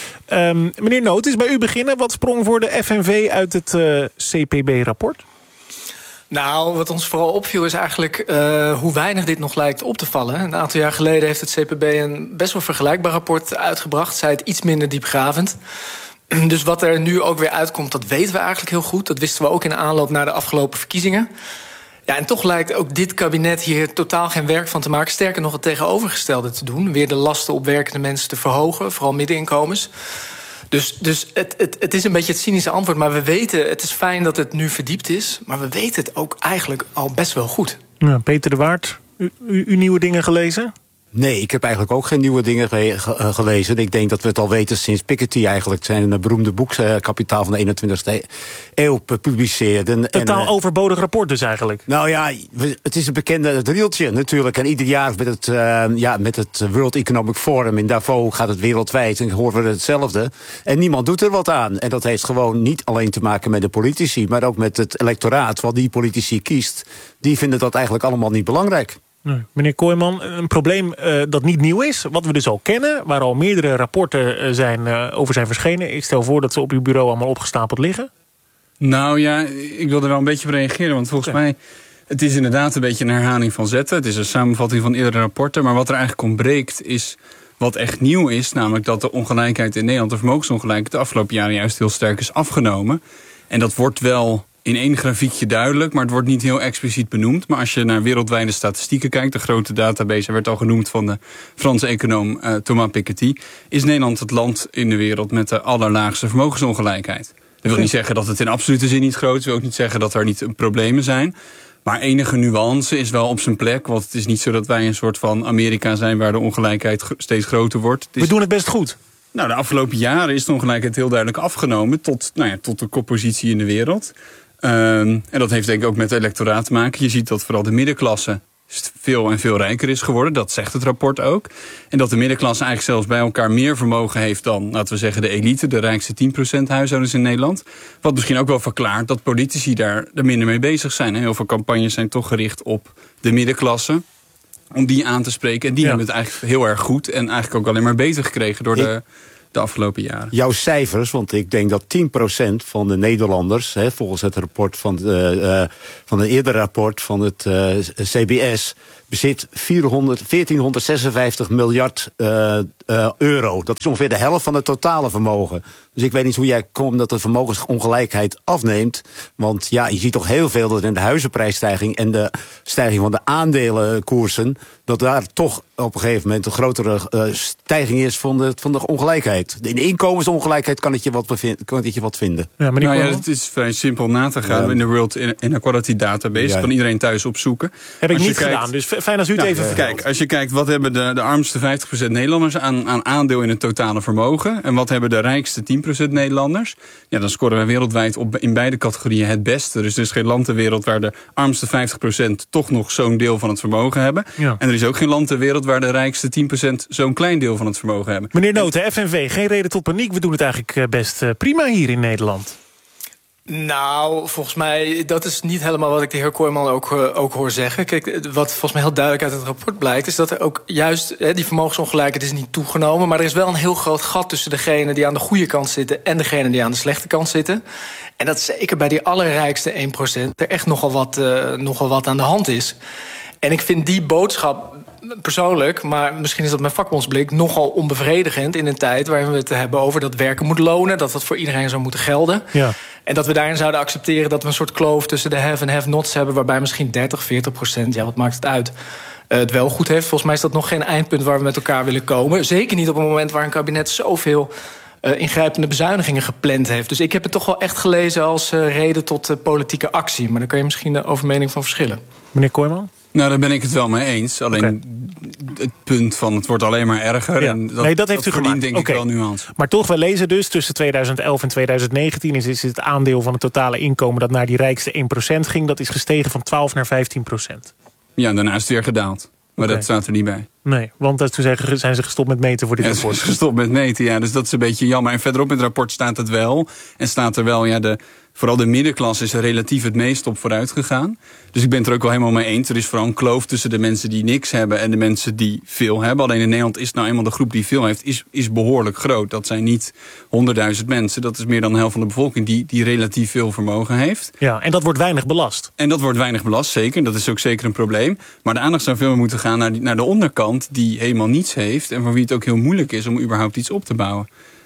Meneer Noten, is bij u beginnen. Wat sprong voor de FNV uit het CPB-rapport?
Nou, wat ons vooral opviel is eigenlijk hoe weinig dit nog lijkt op te vallen. Een aantal jaar geleden heeft het CPB een best wel vergelijkbaar rapport uitgebracht. Zij het iets minder diepgravend. Dus wat er nu ook weer uitkomt, dat weten we eigenlijk heel goed. Dat wisten we ook in de aanloop naar de afgelopen verkiezingen. Ja, en toch lijkt ook dit kabinet hier totaal geen werk van te maken. Sterker nog het tegenovergestelde te doen. Weer de lasten op werkende mensen te verhogen, vooral middeninkomens. Dus het is een beetje het cynische antwoord. Maar we weten, het is fijn dat het nu verdiept is. Maar we weten het ook eigenlijk al best wel goed.
Ja, Peter de Waard, u nieuwe dingen gelezen?
Nee, ik heb eigenlijk ook geen nieuwe dingen gelezen. Ik denk dat we het al weten sinds Piketty eigenlijk zijn beroemde boek Kapitaal van de 21ste eeuw publiceerde.
Totaal overbodig rapport dus eigenlijk.
Nou ja, het is een bekende drieltje natuurlijk. En ieder jaar met het World Economic Forum in Davos gaat het wereldwijd en horen we hetzelfde. En niemand doet er wat aan. En dat heeft gewoon niet alleen te maken met de politici, maar ook met het electoraat wat die politici kiest. Die vinden dat eigenlijk allemaal niet belangrijk.
Nee. Meneer Kooijman, een probleem dat niet nieuw is, wat we dus al kennen, waar al meerdere rapporten over zijn verschenen. Ik stel voor dat ze op uw bureau allemaal opgestapeld liggen.
Nou ja, ik wil er wel een beetje op reageren, want volgens mij, het is inderdaad een beetje een herhaling van zetten. Het is een samenvatting van eerdere rapporten, maar wat er eigenlijk ontbreekt is wat echt nieuw is, namelijk dat de ongelijkheid in Nederland, de vermogensongelijkheid, de afgelopen jaren juist heel sterk is afgenomen. En dat wordt wel in één grafiekje duidelijk, maar het wordt niet heel expliciet benoemd. Maar als je naar wereldwijde statistieken kijkt, de grote database werd al genoemd van de Franse econoom Thomas Piketty, is Nederland het land in de wereld met de allerlaagste vermogensongelijkheid. Dat wil niet zeggen dat het in absolute zin niet groot is, wil ook niet zeggen dat er niet problemen zijn. Maar enige nuance is wel op zijn plek, want het is niet zo dat wij een soort van Amerika zijn waar de ongelijkheid steeds groter wordt.
We doen het best goed.
Nou, de afgelopen jaren is de ongelijkheid heel duidelijk afgenomen tot de koppositie in de wereld. En dat heeft denk ik ook met het electoraat te maken. Je ziet dat vooral de middenklasse veel en veel rijker is geworden. Dat zegt het rapport ook. En dat de middenklasse eigenlijk zelfs bij elkaar meer vermogen heeft dan, laten we zeggen, de elite, de rijkste 10% huishoudens in Nederland. Wat misschien ook wel verklaart dat politici daar minder mee bezig zijn. Heel veel campagnes zijn toch gericht op de middenklasse. om die aan te spreken. En die hebben het eigenlijk heel erg goed en eigenlijk ook alleen maar beter gekregen door de afgelopen jaren.
Jouw cijfers, want ik denk dat 10% van de Nederlanders, volgens het rapport van een eerder rapport van het CBS, bezit 1456 miljard euro. Dat is ongeveer de helft van het totale vermogen. Dus ik weet niet hoe jij komt dat de vermogensongelijkheid afneemt. Want ja, je ziet toch heel veel dat in de huizenprijsstijging en de stijging van de aandelenkoersen, dat daar toch op een gegeven moment een grotere stijging is van de ongelijkheid. In de inkomensongelijkheid kan het je wat vinden.
Ja, maar het is vrij simpel na te gaan. In de World Inequality Database kan iedereen thuis opzoeken.
Heb ik niet gedaan, dus fijn als u het even vertelt.
Kijk, als je kijkt wat hebben de armste 50% Nederlanders aan aandeel in het totale vermogen en wat hebben de rijkste 10% Nederlanders, ja, dan scoren wij wereldwijd in beide categorieën het beste. Dus er is geen land ter wereld waar de armste 50% toch nog zo'n deel van het vermogen hebben. Ja. En er is ook geen land ter wereld waar de rijkste 10% zo'n klein deel van het vermogen hebben.
Meneer Noten, FNV, geen reden tot paniek. We doen het eigenlijk best prima hier in Nederland.
Nou, volgens mij, dat is niet helemaal wat ik de heer Kooijman ook hoor zeggen. Kijk, wat volgens mij heel duidelijk uit het rapport blijkt, is dat er ook juist die vermogensongelijkheid is niet toegenomen, maar er is wel een heel groot gat tussen degenen die aan de goede kant zitten en degenen die aan de slechte kant zitten. En dat zeker bij die allerrijkste 1% er echt nogal wat aan de hand is. En ik vind die boodschap persoonlijk, maar misschien is dat mijn vakbondsblik, nogal onbevredigend in een tijd waarin we het hebben over dat werken moet lonen, dat dat voor iedereen zou moeten gelden. Ja. En dat we daarin zouden accepteren dat we een soort kloof tussen de have en have-nots hebben, waarbij misschien 30-40%, ja, wat maakt het uit, het wel goed heeft. Volgens mij is dat nog geen eindpunt waar we met elkaar willen komen. Zeker niet op een moment waar een kabinet zoveel ingrijpende bezuinigingen gepland heeft. Dus ik heb het toch wel echt gelezen als reden tot politieke actie. Maar daar kan je misschien de overmening van verschillen.
Meneer Kooijman?
Nou, daar ben ik het wel mee eens. Alleen het punt van het wordt alleen maar erger.
Ja.
En
dat heeft u gemaakt.
Denk ik wel nuance.
Maar toch, we lezen dus tussen 2011 en 2019... is het aandeel van het totale inkomen dat naar die rijkste 1% ging... dat is gestegen van 12 naar 15%.
Ja, en daarna is het weer gedaald. Maar dat staat er niet bij.
Nee, want toen zijn ze gestopt met meten voor dit rapport.
Ze gestopt met meten, ja. Dus dat is een beetje jammer. En verderop in het rapport staat het wel. En staat er wel, ja, vooral de middenklasse is er relatief het meest op vooruit gegaan. Dus ik ben het er ook wel helemaal mee eens. Er is vooral een kloof tussen de mensen die niks hebben en de mensen die veel hebben. Alleen in Nederland is nou eenmaal de groep die veel heeft, is behoorlijk groot. Dat zijn niet 100.000 mensen. Dat is meer dan de helft van de bevolking die relatief veel vermogen heeft.
Ja, en dat wordt weinig belast.
En dat wordt weinig belast, zeker. Dat is ook zeker een probleem. Maar de aandacht zou veel meer moeten gaan naar de onderkant die helemaal niets heeft en voor wie het ook heel moeilijk is om überhaupt iets op te bouwen.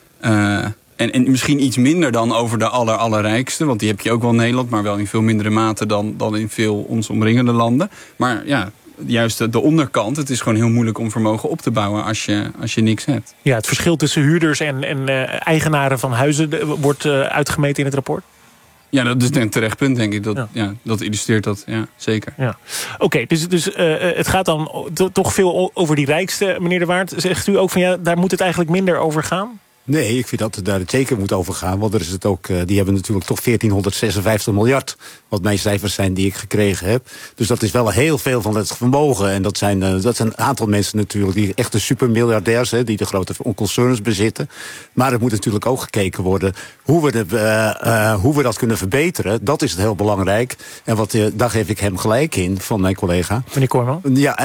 En misschien iets minder dan over de allerrijkste. Want die heb je ook wel in Nederland, maar wel in veel mindere mate dan in veel ons omringende landen. Maar ja, juist de onderkant. Het is gewoon heel moeilijk om vermogen op te bouwen als je niks hebt.
Ja, het verschil tussen huurders en eigenaren van huizen wordt uitgemeten in het rapport?
Ja, dat is een terecht punt, denk ik. Dat illustreert dat, ja, zeker.
Ja. Oké, dus het gaat dan toch veel over die rijkste, meneer De Waard. Zegt u ook van ja, daar moet het eigenlijk minder over gaan?
Nee, ik vind dat het daar zeker moet over gaan. Want er is het ook, die hebben natuurlijk toch 1456 miljard. Wat mijn cijfers zijn die ik gekregen heb. Dus dat is wel heel veel van het vermogen. En dat zijn een aantal mensen natuurlijk die echte supermiljardairs, die de grote concerns bezitten. Maar het moet natuurlijk ook gekeken worden hoe we dat kunnen verbeteren. Dat is het heel belangrijk. En daar geef ik hem gelijk in van mijn collega.
Meneer Kooijman?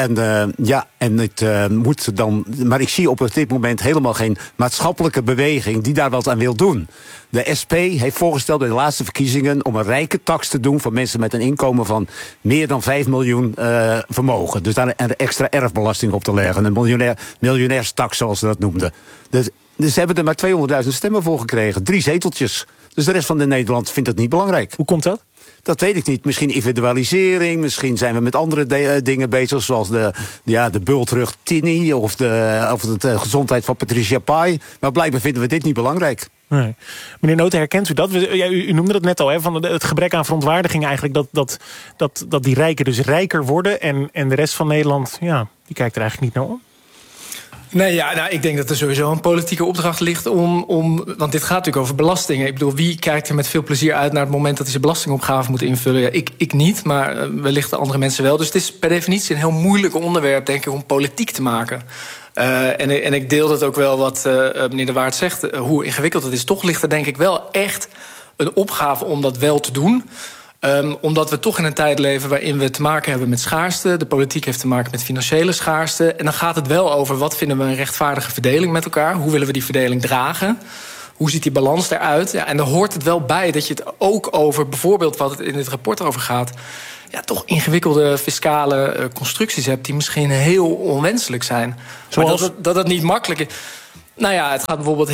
En het moet dan. Maar ik zie op dit moment helemaal geen maatschappelijke beweging die daar wat aan wil doen. De SP heeft voorgesteld bij de laatste verkiezingen om een rijke tax te doen voor mensen met een inkomen van meer dan 5 miljoen vermogen. Dus daar een extra erfbelasting op te leggen. Een miljonairstax zoals ze dat noemden. Dus ze hebben er maar 200.000 stemmen voor gekregen. 3 zeteltjes. Dus de rest van Nederland vindt het niet belangrijk.
Hoe komt dat?
Dat weet ik niet. Misschien individualisering. Misschien zijn we met andere dingen bezig. Zoals de bultrug Tini. Of de gezondheid van Patricia Pai. Maar blijkbaar vinden we dit niet belangrijk.
Nee. Meneer Noten, herkent u dat? U noemde dat net al, hè, van het gebrek aan verontwaardiging eigenlijk. Dat die rijken dus rijker worden. En de rest van Nederland, ja, die kijkt er eigenlijk niet naar om.
Nee, ja, ik denk dat er sowieso een politieke opdracht ligt want dit gaat natuurlijk over belastingen. Ik bedoel, wie kijkt er met veel plezier uit naar het moment dat hij zijn belastingopgave moet invullen? Ja, ik niet, maar wellicht de andere mensen wel. Dus het is per definitie een heel moeilijk onderwerp, denk ik, om politiek te maken. En ik deel dat ook wel wat meneer De Waard zegt, hoe ingewikkeld het is. Toch ligt er denk ik wel echt een opgave om dat wel te doen. Omdat we toch in een tijd leven waarin we te maken hebben met schaarste. De politiek heeft te maken met financiële schaarste. En dan gaat het wel over wat vinden we een rechtvaardige verdeling met elkaar. Hoe willen we die verdeling dragen? Hoe ziet die balans eruit? Ja, en daar hoort het wel bij dat je het ook over, bijvoorbeeld wat het in dit rapport over gaat, toch ingewikkelde fiscale constructies hebt die misschien heel onwenselijk zijn. Zoals? Maar dat het niet makkelijk is. Nou ja, het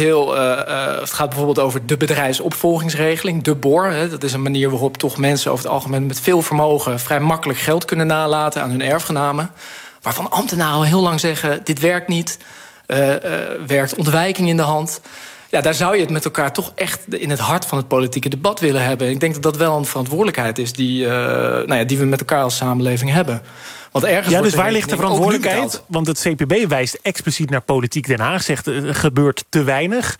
gaat bijvoorbeeld over de bedrijfsopvolgingsregeling, de BOR. Dat is een manier waarop toch mensen over het algemeen met veel vermogen vrij makkelijk geld kunnen nalaten aan hun erfgenamen. Waarvan ambtenaren al heel lang zeggen, dit werkt niet, werkt ontwijking in de hand. Ja, daar zou je het met elkaar toch echt in het hart van het politieke debat willen hebben. Ik denk dat dat wel een verantwoordelijkheid is die we met elkaar als samenleving hebben. Want ergens
dus waar ligt de verantwoordelijkheid? Want het CPB wijst expliciet naar Politiek Den Haag. Zegt, er gebeurt te weinig.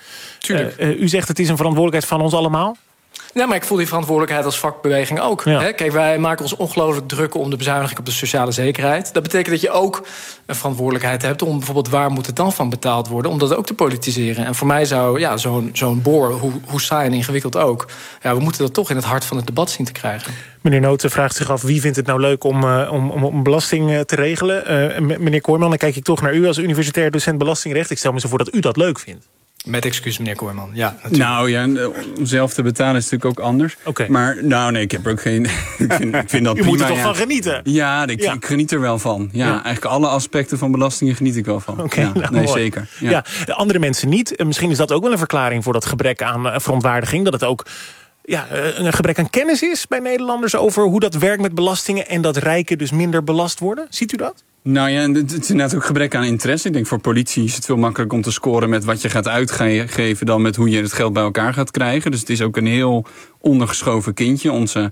U zegt, het is een verantwoordelijkheid van ons allemaal?
Ja, maar ik voel die verantwoordelijkheid als vakbeweging ook.
Ja.
Hè? Kijk, wij maken ons ongelooflijk druk om de bezuiniging op de sociale zekerheid. Dat betekent dat je ook een verantwoordelijkheid hebt om bijvoorbeeld waar moet het dan van betaald worden, om dat ook te politiseren. En voor mij zou zo'n boor, hoe saai en ingewikkeld ook, we moeten dat toch in het hart van het debat zien te krijgen.
Meneer Nooten vraagt zich af, wie vindt het nou leuk om belasting te regelen? Meneer Kooijman, dan kijk ik toch naar u als universitair docent belastingrecht. Ik stel me zo voor dat u dat leuk vindt.
Met excuus, meneer Kooijman. Ja, natuurlijk.
Nou ja, om zelf te betalen is natuurlijk ook anders.
Okay.
Maar nee, ik heb er ook geen. ik vind dat
u
prima,
moet er toch van genieten?
Ja, ik geniet er wel van. Ja, eigenlijk alle aspecten van belastingen geniet ik wel van. Nee, zeker. Ja,
andere mensen niet. Misschien is dat ook wel een verklaring voor dat gebrek aan verontwaardiging. Dat het ook een gebrek aan kennis is bij Nederlanders over hoe dat werkt met belastingen en dat rijken dus minder belast worden. Ziet u dat?
Nou ja, het is inderdaad ook gebrek aan interesse. Ik denk voor politie is het veel makkelijker om te scoren met wat je gaat uitgeven dan met hoe je het geld bij elkaar gaat krijgen. Dus het is ook een heel ondergeschoven kindje.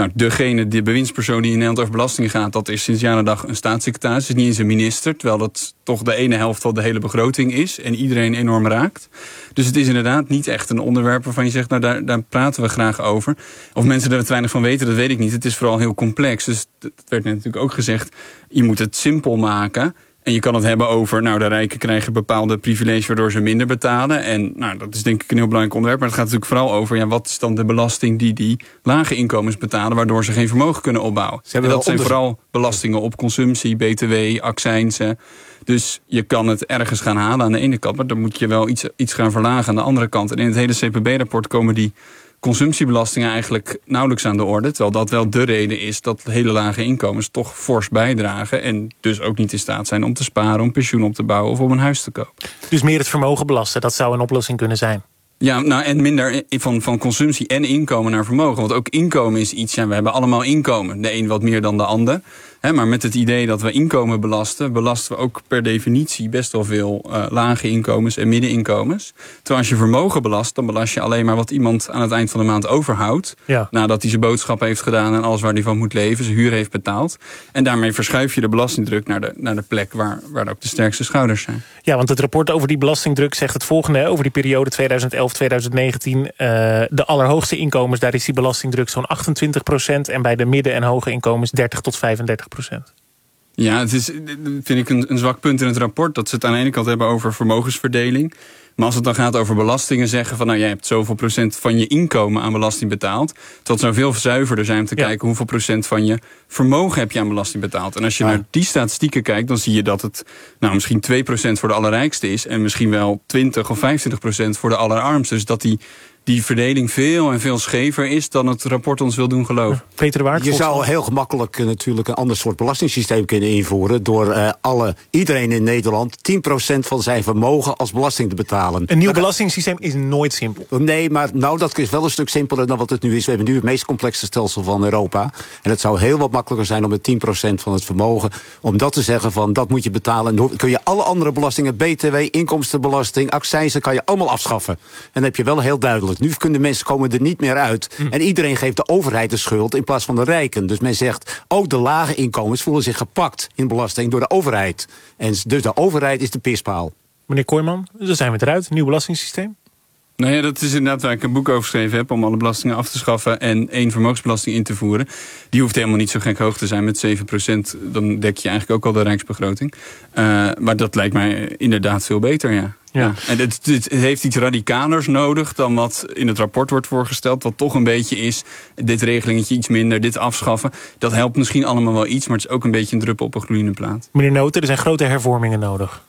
De bewindspersoon die in Nederland over belastingen gaat, dat is sinds jaar en dag een staatssecretaris. Het is niet eens een minister, terwijl dat toch de ene helft van de hele begroting is en iedereen enorm raakt. Dus het is inderdaad niet echt een onderwerp waarvan je zegt, daar praten we graag over. Of mensen er te weinig van weten, dat weet ik niet. Het is vooral heel complex. Dus het werd net natuurlijk ook gezegd, je moet het simpel maken. En je kan het hebben over, de rijken krijgen bepaalde privileges waardoor ze minder betalen. En dat is denk ik een heel belangrijk onderwerp. Maar het gaat natuurlijk vooral over, wat is dan de belasting die lage inkomens betalen, waardoor ze geen vermogen kunnen opbouwen. En dat zijn vooral belastingen op consumptie, BTW, accijnsen. Dus je kan het ergens gaan halen aan de ene kant, maar dan moet je wel iets gaan verlagen aan de andere kant. En in het hele CPB-rapport komen die consumptiebelastingen eigenlijk nauwelijks aan de orde. Terwijl dat wel de reden is dat hele lage inkomens toch fors bijdragen. En dus ook niet in staat zijn om te sparen, om pensioen op te bouwen of om een huis te kopen.
Dus meer het vermogen belasten, dat zou een oplossing kunnen zijn?
Ja, en minder van consumptie en inkomen naar vermogen. Want ook inkomen is iets, we hebben allemaal inkomen. De een wat meer dan de ander. Maar met het idee dat we inkomen belasten we ook per definitie best wel veel lage inkomens en middeninkomens. Terwijl als je vermogen belast, dan belast je alleen maar wat iemand aan het eind van de maand overhoudt. Ja. Nadat hij zijn boodschappen heeft gedaan en alles waar hij van moet leven, zijn huur heeft betaald. En daarmee verschuif je de belastingdruk naar de plek waar ook de sterkste schouders zijn.
Ja, want het rapport over die belastingdruk zegt het volgende, over die periode 2011-2019. De allerhoogste inkomens, daar is die belastingdruk zo'n 28%. En bij de midden- en hoge inkomens 30 tot 35%.
Ja, het is, vind ik, een zwak punt in het rapport. Dat ze het aan de ene kant hebben over vermogensverdeling. Maar als het dan gaat over belastingen, zeggen van jij hebt zoveel procent van je inkomen aan belasting betaald. Terwijl het zou veel zuiverder zijn om te kijken hoeveel procent van je vermogen heb je aan belasting betaald. En als je naar die statistieken kijkt, dan zie je dat het misschien 2% voor de allerrijkste is. En misschien wel 20 of 25% voor de allerarmste. Dus dat die verdeling veel en veel schever is dan het rapport ons wil doen geloven.
Peter de Waard,
je zou heel gemakkelijk natuurlijk een ander soort belastingssysteem kunnen invoeren door iedereen in Nederland 10% van zijn vermogen als belasting te betalen.
Een nieuw belastingssysteem is nooit simpel.
Nee, maar dat is wel een stuk simpeler dan wat het nu is. We hebben nu het meest complexe stelsel van Europa. En het zou heel wat makkelijker zijn om met 10% van het vermogen, om dat te zeggen van dat moet je betalen. En dan kun je alle andere belastingen, BTW, inkomstenbelasting, accijnzen, kan je allemaal afschaffen. En dan heb je wel heel duidelijk. Nu kunnen mensen komen er niet meer uit. En iedereen geeft de overheid de schuld in plaats van de rijken. Dus men zegt, ook de lage inkomens voelen zich gepakt in belasting door de overheid. En dus de overheid is de pispaal.
Meneer Kooijman, dan zijn we eruit. Nieuw belastingssysteem?
Nou ja, dat is inderdaad waar ik een boek over geschreven heb... om alle belastingen af te schaffen en 1 vermogensbelasting in te voeren. Die hoeft helemaal niet zo gek hoog te zijn met 7%. Dan dek je eigenlijk ook al de rijksbegroting. Maar dat lijkt mij inderdaad veel beter, ja. Ja. En het heeft iets radicalers nodig dan wat in het rapport wordt voorgesteld. Wat toch een beetje is, dit regelingetje iets minder, dit afschaffen. Dat helpt misschien allemaal wel iets, maar het is ook een beetje een druppel op een gloeiende plaat.
Meneer Noten, er zijn grote hervormingen nodig.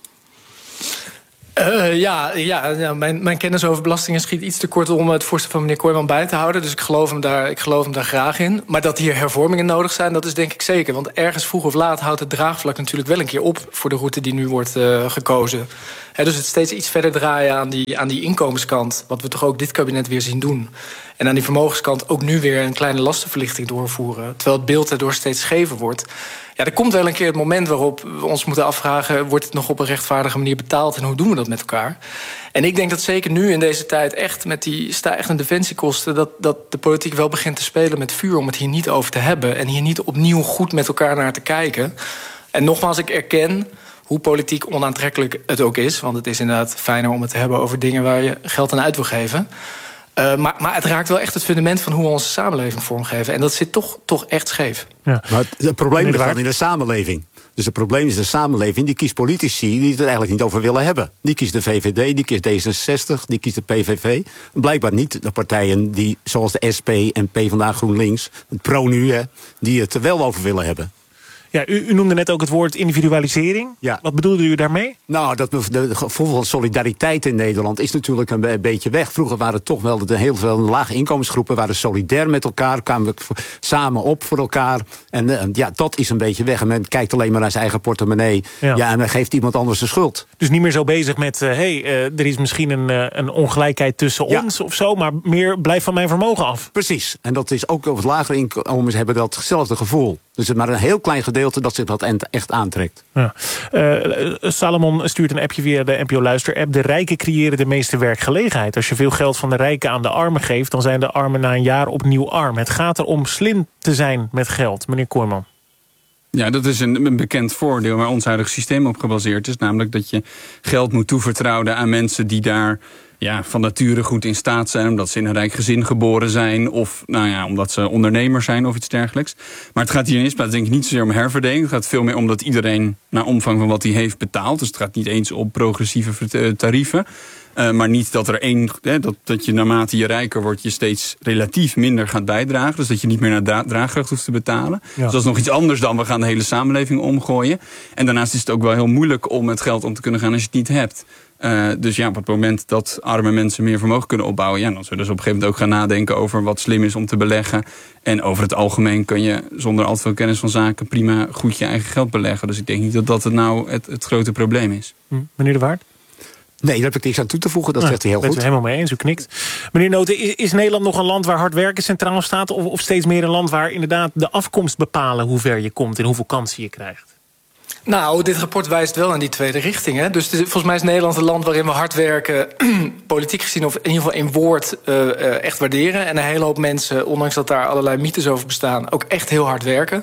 Mijn kennis over belastingen schiet iets te kort om het voorstel van meneer Kooijman bij te houden. Dus ik geloof hem daar graag in. Maar dat hier hervormingen nodig zijn, dat is denk ik zeker. Want ergens vroeg of laat houdt het draagvlak natuurlijk wel een keer op voor de route die nu wordt gekozen. Dus het steeds iets verder draaien aan die inkomenskant, wat we toch ook dit kabinet weer zien doen. En aan die vermogenskant ook nu weer een kleine lastenverlichting doorvoeren. Terwijl het beeld daardoor steeds schever wordt. Ja, er komt wel een keer het moment waarop we ons moeten afvragen, wordt het nog op een rechtvaardige manier betaald en hoe doen we dat met elkaar? En ik denk dat zeker nu in deze tijd echt met die stijgende defensiekosten, dat de politiek wel begint te spelen met vuur om het hier niet over te hebben. En hier niet opnieuw goed met elkaar naar te kijken. En nogmaals, ik erken hoe politiek onaantrekkelijk het ook is. Want het is inderdaad fijner om het te hebben over dingen waar je geld aan uit wil geven. Maar het raakt wel echt het fundament van hoe we onze samenleving vormgeven. En dat zit toch echt scheef.
Ja. Maar het probleem ligt in de samenleving. Dus het probleem is de samenleving, die kiest politici die het er eigenlijk niet over willen hebben. Die kiest de VVD, die kiest D66, die kiest de PVV. Blijkbaar niet de partijen die, zoals de SP en PvdA GroenLinks, het ProNu, die het er wel over willen hebben.
Ja, u noemde net ook het woord individualisering. Ja. Wat bedoelde u daarmee?
Nou, het gevoel van solidariteit in Nederland is natuurlijk een beetje weg. Vroeger waren het toch wel heel veel lage inkomensgroepen waren solidair met elkaar, kwamen we samen op voor elkaar. En dat is een beetje weg. En men kijkt alleen maar naar zijn eigen portemonnee. Ja, en dan geeft iemand anders de schuld.
Dus niet meer zo bezig met, er is misschien een ongelijkheid tussen ons of zo, maar meer blijf van mijn vermogen af.
Precies. En dat is ook over het lagere inkomens hebben datzelfde gevoel. Dus het is maar een heel klein gedeelte dat zich dat echt aantrekt.
Ja. Salomon stuurt een appje via de NPO Luister-app. De rijken creëren de meeste werkgelegenheid. Als je veel geld van de rijken aan de armen geeft, dan zijn de armen na een jaar opnieuw arm. Het gaat erom slim te zijn met geld. Meneer Kooijman.
Ja, dat is een bekend voordeel waar ons huidige systeem op gebaseerd is. Namelijk dat je geld moet toevertrouwen aan mensen die daar van nature goed in staat zijn, omdat ze in een rijk gezin geboren zijn, of omdat ze ondernemer zijn of iets dergelijks. Maar het gaat hier in eerste plaats denk ik niet zozeer om herverdeling. Het gaat veel meer om dat iedereen naar omvang van wat hij heeft betaalt. Dus het gaat niet eens om progressieve tarieven. Maar niet dat dat je naarmate je rijker wordt, je steeds relatief minder gaat bijdragen. Dus dat je niet meer naar draagkracht hoeft te betalen. Ja. Dus dat is nog iets anders dan we gaan de hele samenleving omgooien. En daarnaast is het ook wel heel moeilijk om met geld om te kunnen gaan als je het niet hebt. Dus op het moment dat arme mensen meer vermogen kunnen opbouwen, dan zullen ze op een gegeven moment ook gaan nadenken over wat slim is om te beleggen. En over het algemeen kun je zonder al te veel kennis van zaken prima goed je eigen geld beleggen. Dus ik denk niet dat dat het grote probleem is.
Meneer De Waard?
Nee, daar heb ik niks aan toe te voegen. Dat zegt hij heel goed.
Ik ben het helemaal mee eens, u knikt. Meneer Noten, is Nederland nog een land waar hard werken centraal staat? Of steeds meer een land waar inderdaad de afkomst bepalen hoe ver je komt en hoeveel kansen je krijgt?
Nou, dit rapport wijst wel in die tweede richting. Hè? Dus volgens mij is Nederland een land waarin we hard werken, politiek gezien, of in ieder geval in woord, echt waarderen. En een hele hoop mensen, ondanks dat daar allerlei mythes over bestaan, ook echt heel hard werken.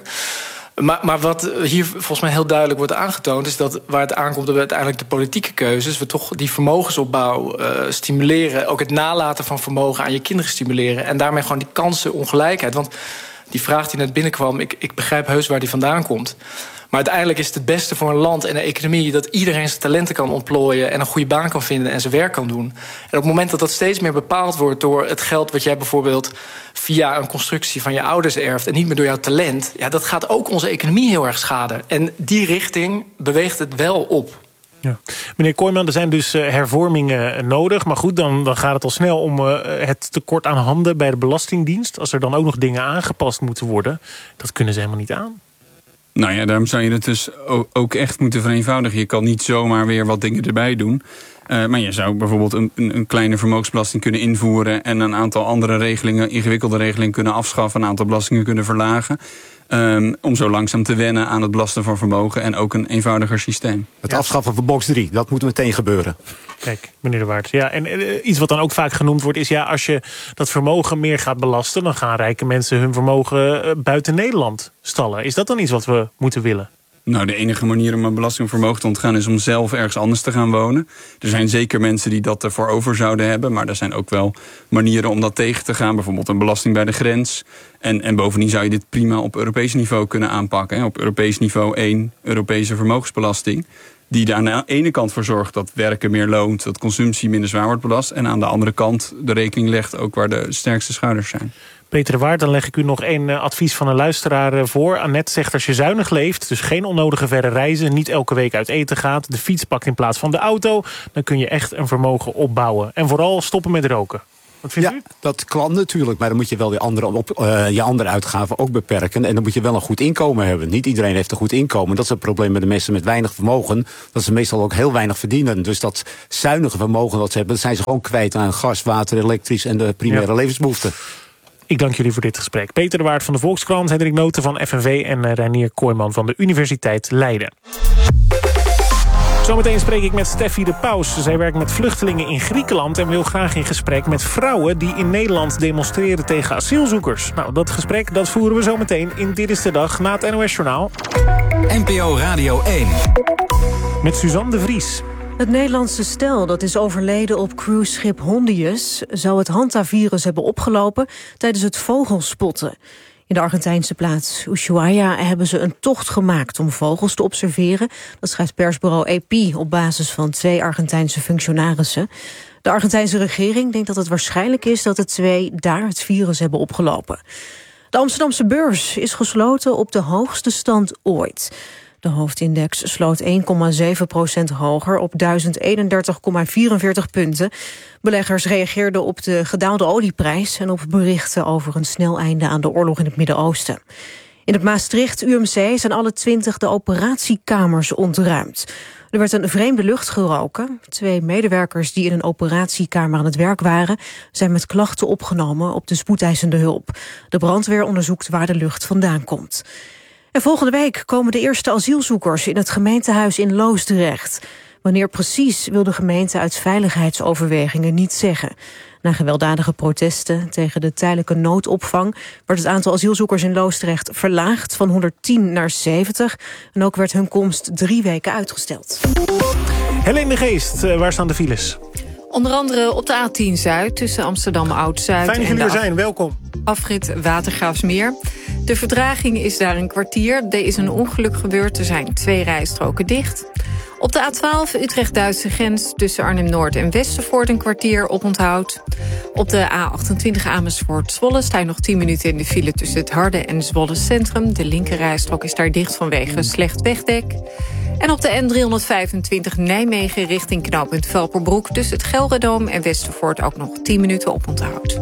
Maar wat hier volgens mij heel duidelijk wordt aangetoond, is dat waar het aankomt op uiteindelijk de politieke keuzes, we toch die vermogensopbouw stimuleren, ook het nalaten van vermogen aan je kinderen stimuleren. En daarmee gewoon die kansenongelijkheid. Want die vraag die net binnenkwam, ik begrijp heus waar die vandaan komt. Maar uiteindelijk is het beste voor een land en een economie dat iedereen zijn talenten kan ontplooien en een goede baan kan vinden en zijn werk kan doen. En op het moment dat dat steeds meer bepaald wordt door het geld wat jij bijvoorbeeld via een constructie van je ouders erft en niet meer door jouw talent, dat gaat ook onze economie heel erg schaden. En die richting beweegt het wel op.
Ja. Meneer Kooijman, er zijn dus hervormingen nodig. Maar goed, dan gaat het al snel om het tekort aan handen bij de Belastingdienst. Als er dan ook nog dingen aangepast moeten worden, dat kunnen ze helemaal niet aan.
Nou ja, daarom zou je het dus ook echt moeten vereenvoudigen. Je kan niet zomaar weer wat dingen erbij doen. Maar je zou bijvoorbeeld een kleine vermogensbelasting kunnen invoeren en een aantal andere regelingen, ingewikkelde regelingen kunnen afschaffen, een aantal belastingen kunnen verlagen. Om zo langzaam te wennen aan het belasten van vermogen en ook een eenvoudiger systeem.
Het afschaffen van box 3, dat moet meteen gebeuren.
Kijk, meneer De Waard. Ja, en iets wat dan ook vaak genoemd wordt is, als je dat vermogen meer gaat belasten, dan gaan rijke mensen hun vermogen buiten Nederland stallen. Is dat dan iets wat we moeten willen?
Nou, de enige manier om een belastingvermogen te ontgaan is om zelf ergens anders te gaan wonen. Er zijn zeker mensen die dat ervoor over zouden hebben, maar er zijn ook wel manieren om dat tegen te gaan. Bijvoorbeeld een belasting bij de grens. En bovendien zou je dit prima op Europees niveau kunnen aanpakken. Op Europees niveau 1 Europese vermogensbelasting. Die er aan de ene kant voor zorgt dat werken meer loont, dat consumptie minder zwaar wordt belast. En aan de andere kant de rekening legt ook waar de sterkste schouders zijn.
Peter de Waard, dan leg ik u nog één advies van een luisteraar voor. Annette zegt, als je zuinig leeft, dus geen onnodige verre reizen, niet elke week uit eten gaat, de fiets pakt in plaats van de auto, dan kun je echt een vermogen opbouwen. En vooral stoppen met roken. Wat vindt u?
Dat kan natuurlijk, maar dan moet je wel je andere uitgaven ook beperken. En dan moet je wel een goed inkomen hebben. Niet iedereen heeft een goed inkomen. Dat is het probleem met de mensen met weinig vermogen. Dat ze meestal ook heel weinig verdienen. Dus dat zuinige vermogen dat ze hebben, dat zijn ze gewoon kwijt aan gas, water, elektrisch en de primaire levensbehoeften.
Ik dank jullie voor dit gesprek. Peter de Waard van de Volkskrant, Hendrik Noten van FNV en Reinier Kooijman van de Universiteit Leiden. Zometeen spreek ik met Steffi de Paus. Zij werkt met vluchtelingen in Griekenland en wil graag in gesprek met vrouwen die in Nederland demonstreren tegen asielzoekers. Nou, dat gesprek dat voeren we zometeen in Dit is de Dag na het NOS Journaal.
NPO Radio 1.
Met Suzanne de Vries.
Het Nederlandse stel dat is overleden op cruiseschip Hondius zou het Hanta-virus hebben opgelopen tijdens het vogelspotten. In de Argentijnse plaats Ushuaia hebben ze een tocht gemaakt om vogels te observeren. Dat schrijft persbureau AP op basis van 2 Argentijnse functionarissen. De Argentijnse regering denkt dat het waarschijnlijk is dat de 2 daar het virus hebben opgelopen. De Amsterdamse beurs is gesloten op de hoogste stand ooit. De hoofdindex sloot 1,7% hoger op 1031,44 punten. Beleggers reageerden op de gedaalde olieprijs en op berichten over een snel einde aan de oorlog in het Midden-Oosten. In het Maastricht UMC zijn alle 20 de operatiekamers ontruimd. Er werd een vreemde lucht geroken. 2 medewerkers die in een operatiekamer aan het werk waren zijn met klachten opgenomen op de spoedeisende hulp. De brandweer onderzoekt waar de lucht vandaan komt. En volgende week komen de eerste asielzoekers in het gemeentehuis in Loosdrecht. Wanneer precies wil de gemeente uit veiligheidsoverwegingen niet zeggen. Na gewelddadige protesten tegen de tijdelijke noodopvang werd het aantal asielzoekers in Loosdrecht verlaagd van 110 naar 70. En ook werd hun komst 3 weken uitgesteld.
Helene de Geest, waar staan de files?
Onder andere op de A10 Zuid tussen Amsterdam Oud-Zuid.
Fijn dat jullie er zijn, welkom.
Afrit Watergraafsmeer. De vertraging is daar een kwartier. Er is een ongeluk gebeurd, er zijn 2 rijstroken dicht. Op de A12 Utrecht-Duitse grens tussen Arnhem-Noord en Westervoort een kwartier oponthoud. Op de A28 Amersfoort-Zwolle sta je nog 10 minuten in de file tussen het Harde en Zwolle Centrum. De linkerrijstrook is daar dicht vanwege slecht wegdek. En op de N325 Nijmegen richting knooppunt Velperbroek tussen het Gelredoom en Westervoort ook nog 10 minuten oponthoud.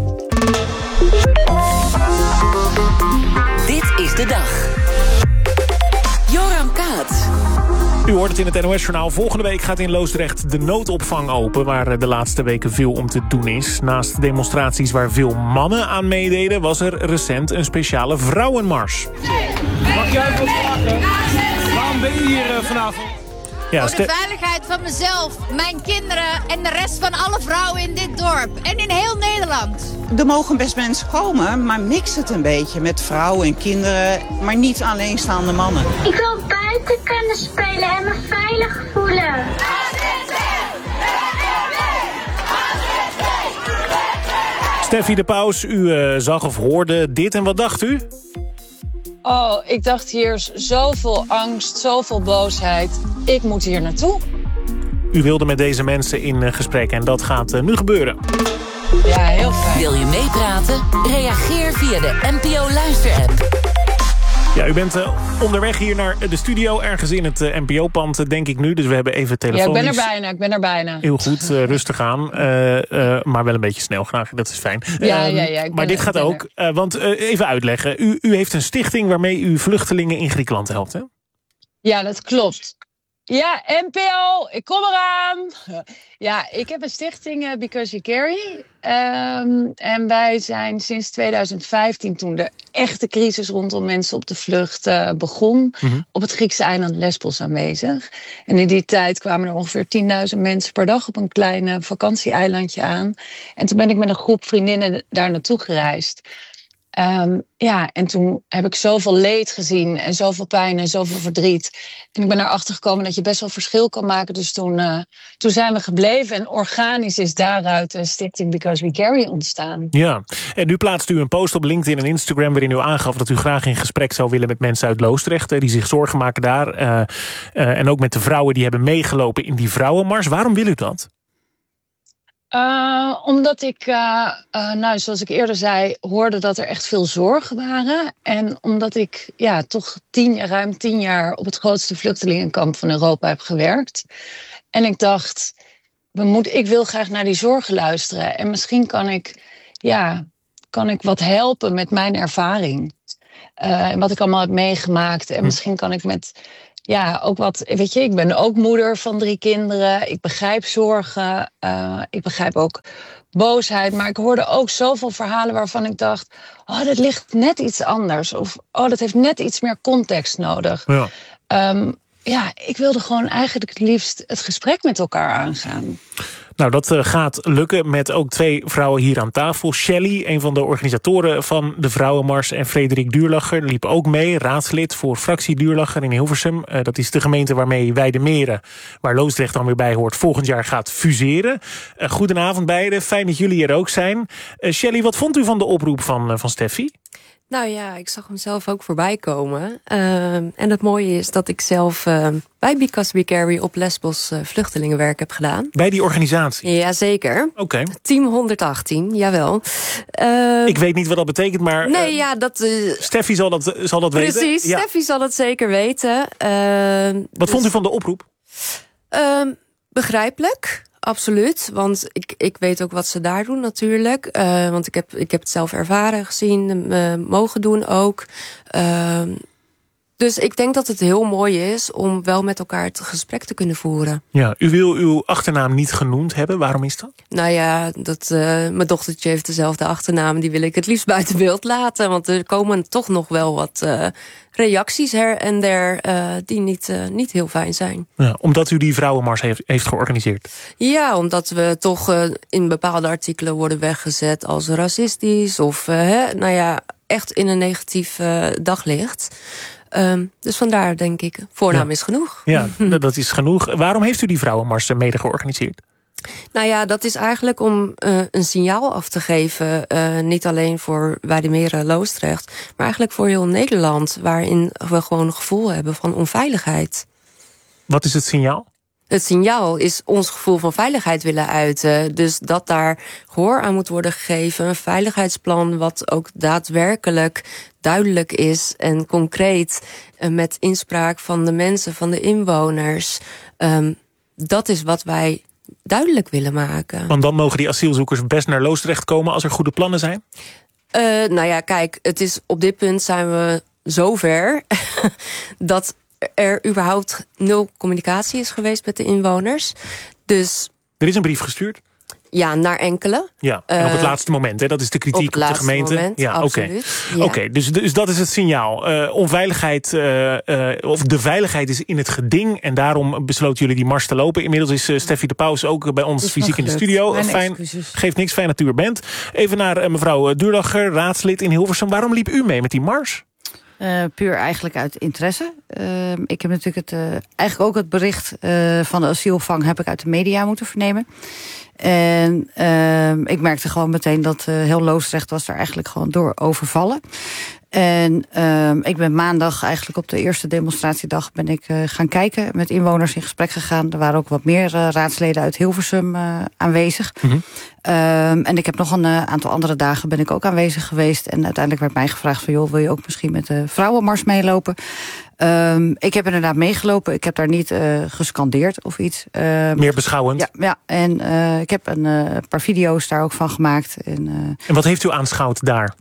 Dit is de dag. Joram Kaats.
U hoort het in het NOS-journaal. Volgende week gaat in Loosdrecht de noodopvang open, waar de laatste weken veel om te doen is. Naast demonstraties waar veel mannen aan meededen, was er recent een speciale vrouwenmars.
Mag jij even vragen? Waarom ben je hier vanavond?
Ja,
voor de veiligheid van mezelf, mijn kinderen en de rest van alle vrouwen in dit dorp. En in heel Nederland.
Er mogen best mensen komen, maar mix het een beetje met vrouwen en kinderen. Maar niet alleenstaande mannen.
Ik wil buiten kunnen spelen en me veilig voelen.
Steffi de Paus, u zag of hoorde dit en wat dacht u?
Oh, ik dacht hier is zoveel angst, zoveel boosheid. Ik moet hier naartoe.
U wilde met deze mensen in gesprek en dat gaat nu gebeuren.
Ja, heel fijn.
Wil je meepraten? Reageer via de NPO Luister-app.
Ja, u bent onderweg hier naar de studio, ergens in het NPO-pand, denk ik nu. Dus we hebben even telefonisch...
Ja, ik ben er bijna.
Heel goed, rustig aan. Maar wel een beetje snel graag, dat is fijn.
Ja.
Maar dit gaat ook, want even uitleggen. U heeft een stichting waarmee u vluchtelingen in Griekenland helpt, hè?
Ja, dat klopt. Ja, NPO, ik kom eraan. Ja, ik heb een stichting, Because You Carry. En wij zijn sinds 2015, toen de echte crisis rondom mensen op de vlucht begon, op het Griekse eiland Lesbos aanwezig. En in die tijd kwamen er ongeveer 10.000 mensen per dag op een klein vakantieeilandje aan. En toen ben ik met een groep vriendinnen daar naartoe gereisd. En toen heb ik zoveel leed gezien en zoveel pijn en zoveel verdriet. En ik ben erachter gekomen dat je best wel verschil kan maken. Dus toen zijn we gebleven en organisch is daaruit de stichting Because We Carry ontstaan.
Ja, en nu plaatst u een post op LinkedIn en Instagram waarin u aangaf dat u graag in gesprek zou willen met mensen uit Loosdrecht die zich zorgen maken daar. En ook met de vrouwen die hebben meegelopen in die vrouwenmars. Waarom wil u dat?
Omdat ik, zoals ik eerder zei, hoorde dat er echt veel zorgen waren. En omdat ik toch ruim 10 jaar op het grootste vluchtelingenkamp van Europa heb gewerkt. En ik dacht, ik wil graag naar die zorgen luisteren. En misschien kan ik wat helpen met mijn ervaring. En wat ik allemaal heb meegemaakt. En misschien kan ik met... ook wat, weet je, ik ben ook moeder van 3 kinderen. Ik begrijp zorgen. Ik begrijp ook boosheid. Maar ik hoorde ook zoveel verhalen waarvan ik dacht... dat ligt net iets anders. Of dat heeft net iets meer context nodig. Ja. Ik wilde gewoon eigenlijk het liefst het gesprek met elkaar aangaan.
Nou, dat gaat lukken met ook 2 vrouwen hier aan tafel. Shelley, een van de organisatoren van de Vrouwenmars... en Frederik Duurlacher liep ook mee, raadslid voor fractie Duurlacher in Hilversum. Dat is de gemeente waarmee Weidemeren, waar Loosdrecht dan weer bij hoort... volgend jaar gaat fuseren. Goedenavond beiden, fijn dat jullie er ook zijn. Shelley, wat vond u van de oproep van Steffi?
Nou ja, ik zag hem zelf ook voorbij komen. En het mooie is dat ik zelf bij Because We Carry op Lesbos vluchtelingenwerk heb gedaan.
Bij die organisatie?
Jazeker.
Oké.
Team 118, jawel.
Ik weet niet wat dat betekent, maar
nee,
Steffi zal dat weten.
Precies, ja. Steffi zal het zeker weten.
Wat vond u van de oproep?
Begrijpelijk. Absoluut, want ik weet ook wat ze daar doen natuurlijk. Want ik heb het zelf ervaren, gezien, mogen doen ook. Dus ik denk dat het heel mooi is om wel met elkaar het gesprek te kunnen voeren. Ja,
u wil uw achternaam niet genoemd hebben. Waarom is dat?
Nou ja, mijn dochtertje heeft dezelfde achternaam. Die wil ik het liefst buiten beeld laten. Want er komen toch nog wel wat reacties her en der die niet heel fijn zijn. Ja,
omdat u die vrouwenmars heeft georganiseerd?
Ja, omdat we toch in bepaalde artikelen worden weggezet als racistisch. Of echt in een negatief daglicht. Dus vandaar denk ik, voornaam is genoeg. Ja,
dat is genoeg. Waarom heeft u die vrouwenmars mede georganiseerd?
Nou ja, dat is eigenlijk om een signaal af te geven. Niet alleen voor Weidemeren, Loosdrecht, maar eigenlijk voor heel Nederland. Waarin we gewoon een gevoel hebben van onveiligheid.
Wat is het signaal?
Het signaal is ons gevoel van veiligheid willen uiten. Dus dat daar gehoor aan moet worden gegeven. Een veiligheidsplan wat ook daadwerkelijk duidelijk is en concreet. Met inspraak van de mensen, van de inwoners. Dat is wat wij duidelijk willen maken.
Want dan mogen die asielzoekers best naar Loosdrecht komen als er goede plannen zijn?
Nou ja, kijk, op dit punt zijn we zover dat er überhaupt 0 communicatie is geweest met de inwoners. Dus
er is een brief gestuurd?
Ja, naar enkele.
Ja, en op het laatste moment, hè? Dat is de kritiek op de gemeente.
Moment,
ja,
absoluut. Ja.
Oké, dus dat is het signaal. Onveiligheid, of de veiligheid is in het geding. En daarom besloten jullie die mars te lopen. Inmiddels is Steffi de Paus ook bij ons fysiek in de studio. Fijn, geeft niks, fijn dat u er bent. Even naar mevrouw Duurlacher, raadslid in Hilversum. Waarom liep u mee met die mars?
Puur eigenlijk uit interesse. Ik heb natuurlijk eigenlijk ook het bericht van de asielopvang heb ik uit de media moeten vernemen. En ik merkte gewoon meteen dat heel Loosdrecht was daar eigenlijk gewoon door overvallen. En ik ben maandag eigenlijk op de eerste demonstratiedag ben ik gaan kijken, met inwoners in gesprek gegaan. Er waren ook wat meer raadsleden uit Hilversum aanwezig. Mm-hmm. En ik heb nog een aantal andere dagen ben ik ook aanwezig geweest. En uiteindelijk werd mij gevraagd van joh, wil je ook misschien met de vrouwenmars meelopen? Ik heb inderdaad meegelopen. Ik heb daar niet gescandeerd of iets.
Meer beschouwend?
Ja, en ik heb een paar video's daar ook van gemaakt. En
wat heeft u aanschouwd daar?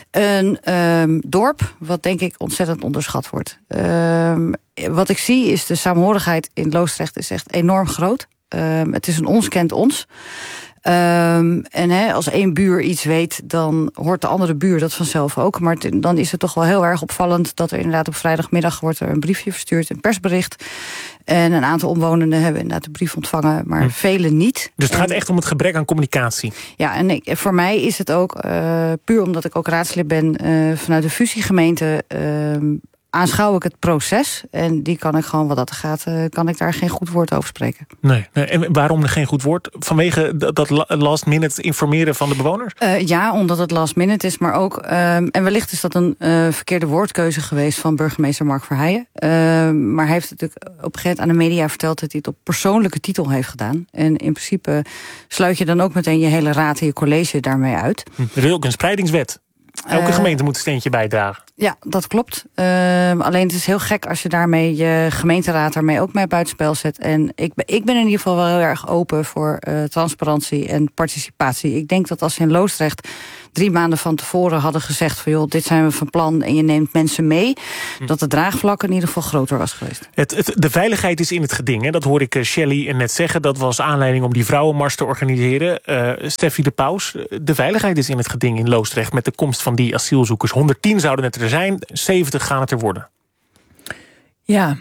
Een dorp wat denk ik ontzettend onderschat wordt. Wat ik zie is de saamhorigheid in Loosdrecht is echt enorm groot. Het is een ons kent ons. En als één buur iets weet, dan hoort de andere buur dat vanzelf ook. Maar dan is het toch wel heel erg opvallend dat er inderdaad op vrijdagmiddag wordt er een briefje verstuurd, een persbericht. En een aantal omwonenden hebben inderdaad de brief ontvangen, maar velen niet.
Dus het gaat echt om het gebrek aan communicatie?
Ja, en voor mij is het ook, puur omdat ik ook raadslid ben vanuit de fusiegemeente, aanschouw ik het proces. En die kan ik gewoon, wat dat gaat, kan ik daar geen goed woord over spreken. Nee.
En waarom geen goed woord? Vanwege dat last minute informeren van de bewoners?
Ja, omdat het last minute is, maar ook, en wellicht is dat een verkeerde woordkeuze geweest van burgemeester Mark Verheijen. Maar hij heeft natuurlijk op een gegeven moment aan de media verteld dat hij het op persoonlijke titel heeft gedaan. En in principe sluit je dan ook meteen je hele raad en je college daarmee uit.
Er is ook een spreidingswet. Elke gemeente moet een steentje bijdragen.
Ja, dat klopt. Alleen het is heel gek als je daarmee je gemeenteraad daarmee ook mee buitenspel zet. En ik ben in ieder geval wel heel erg open voor transparantie en participatie. Ik denk dat als ze in Loosdrecht 3 maanden van tevoren hadden gezegd van joh, dit zijn we van plan en je neemt mensen mee, dat de draagvlak in ieder geval groter was geweest.
De veiligheid is in het geding. Hè? Dat hoor ik Shelley net zeggen. Dat was aanleiding om die vrouwenmars te organiseren. Steffi de Paus, de veiligheid is in het geding in Loosdrecht met de komst van die asielzoekers. 110 zouden het er zijn, 70 gaan het er worden.
Ja,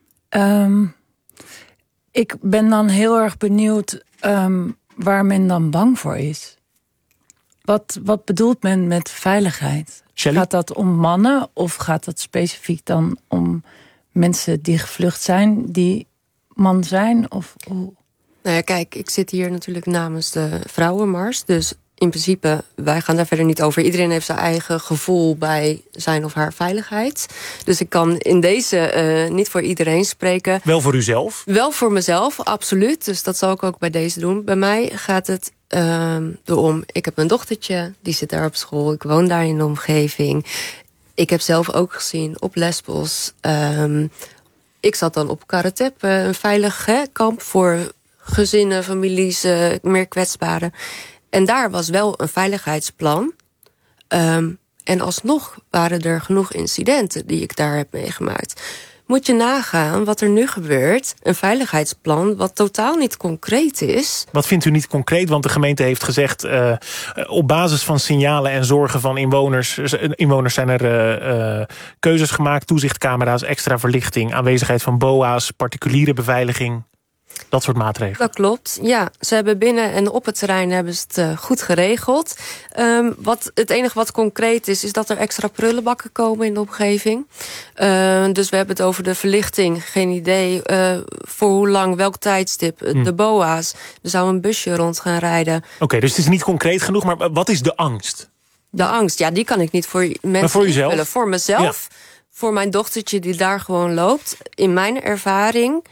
ik ben dan heel erg benieuwd waar men dan bang voor is. Wat bedoelt men met veiligheid? Shelley? Gaat dat om mannen of gaat dat specifiek dan om mensen die gevlucht zijn, die man zijn? Of hoe?
Nou ja, kijk, ik zit hier natuurlijk namens de Vrouwenmars. Dus in principe, wij gaan daar verder niet over. Iedereen heeft zijn eigen gevoel bij zijn of haar veiligheid. Dus ik kan in deze niet voor iedereen spreken.
Wel voor uzelf?
Wel voor mezelf, absoluut. Dus dat zal ik ook bij deze doen. Bij mij gaat het erom, ik heb een dochtertje, die zit daar op school. Ik woon daar in de omgeving. Ik heb zelf ook gezien op Lesbos. Ik zat dan op Karatep, een veilig kamp voor gezinnen, families, meer kwetsbaren. En daar was wel een veiligheidsplan. En alsnog waren er genoeg incidenten die ik daar heb meegemaakt. Moet je nagaan wat er nu gebeurt. Een veiligheidsplan wat totaal niet concreet is.
Wat vindt u niet concreet? Want de gemeente heeft gezegd, op basis van signalen en zorgen van inwoners zijn er keuzes gemaakt. Toezichtcamera's, extra verlichting, aanwezigheid van BOA's, particuliere beveiliging. Dat soort maatregelen.
Dat klopt, ja. Ze hebben binnen en op het terrein hebben ze het goed geregeld. Het enige wat concreet is dat er extra prullenbakken komen in de omgeving. Dus we hebben het over de verlichting. Geen idee voor hoe lang, welk tijdstip. De BOA's. Er zou een busje rond gaan rijden.
Oké, dus het is niet concreet genoeg, maar wat is de angst?
De angst, ja, die kan ik niet voor mensen
maar voor jezelf?
invullen. Voor mezelf, ja. Voor mijn dochtertje die daar gewoon loopt. In mijn ervaring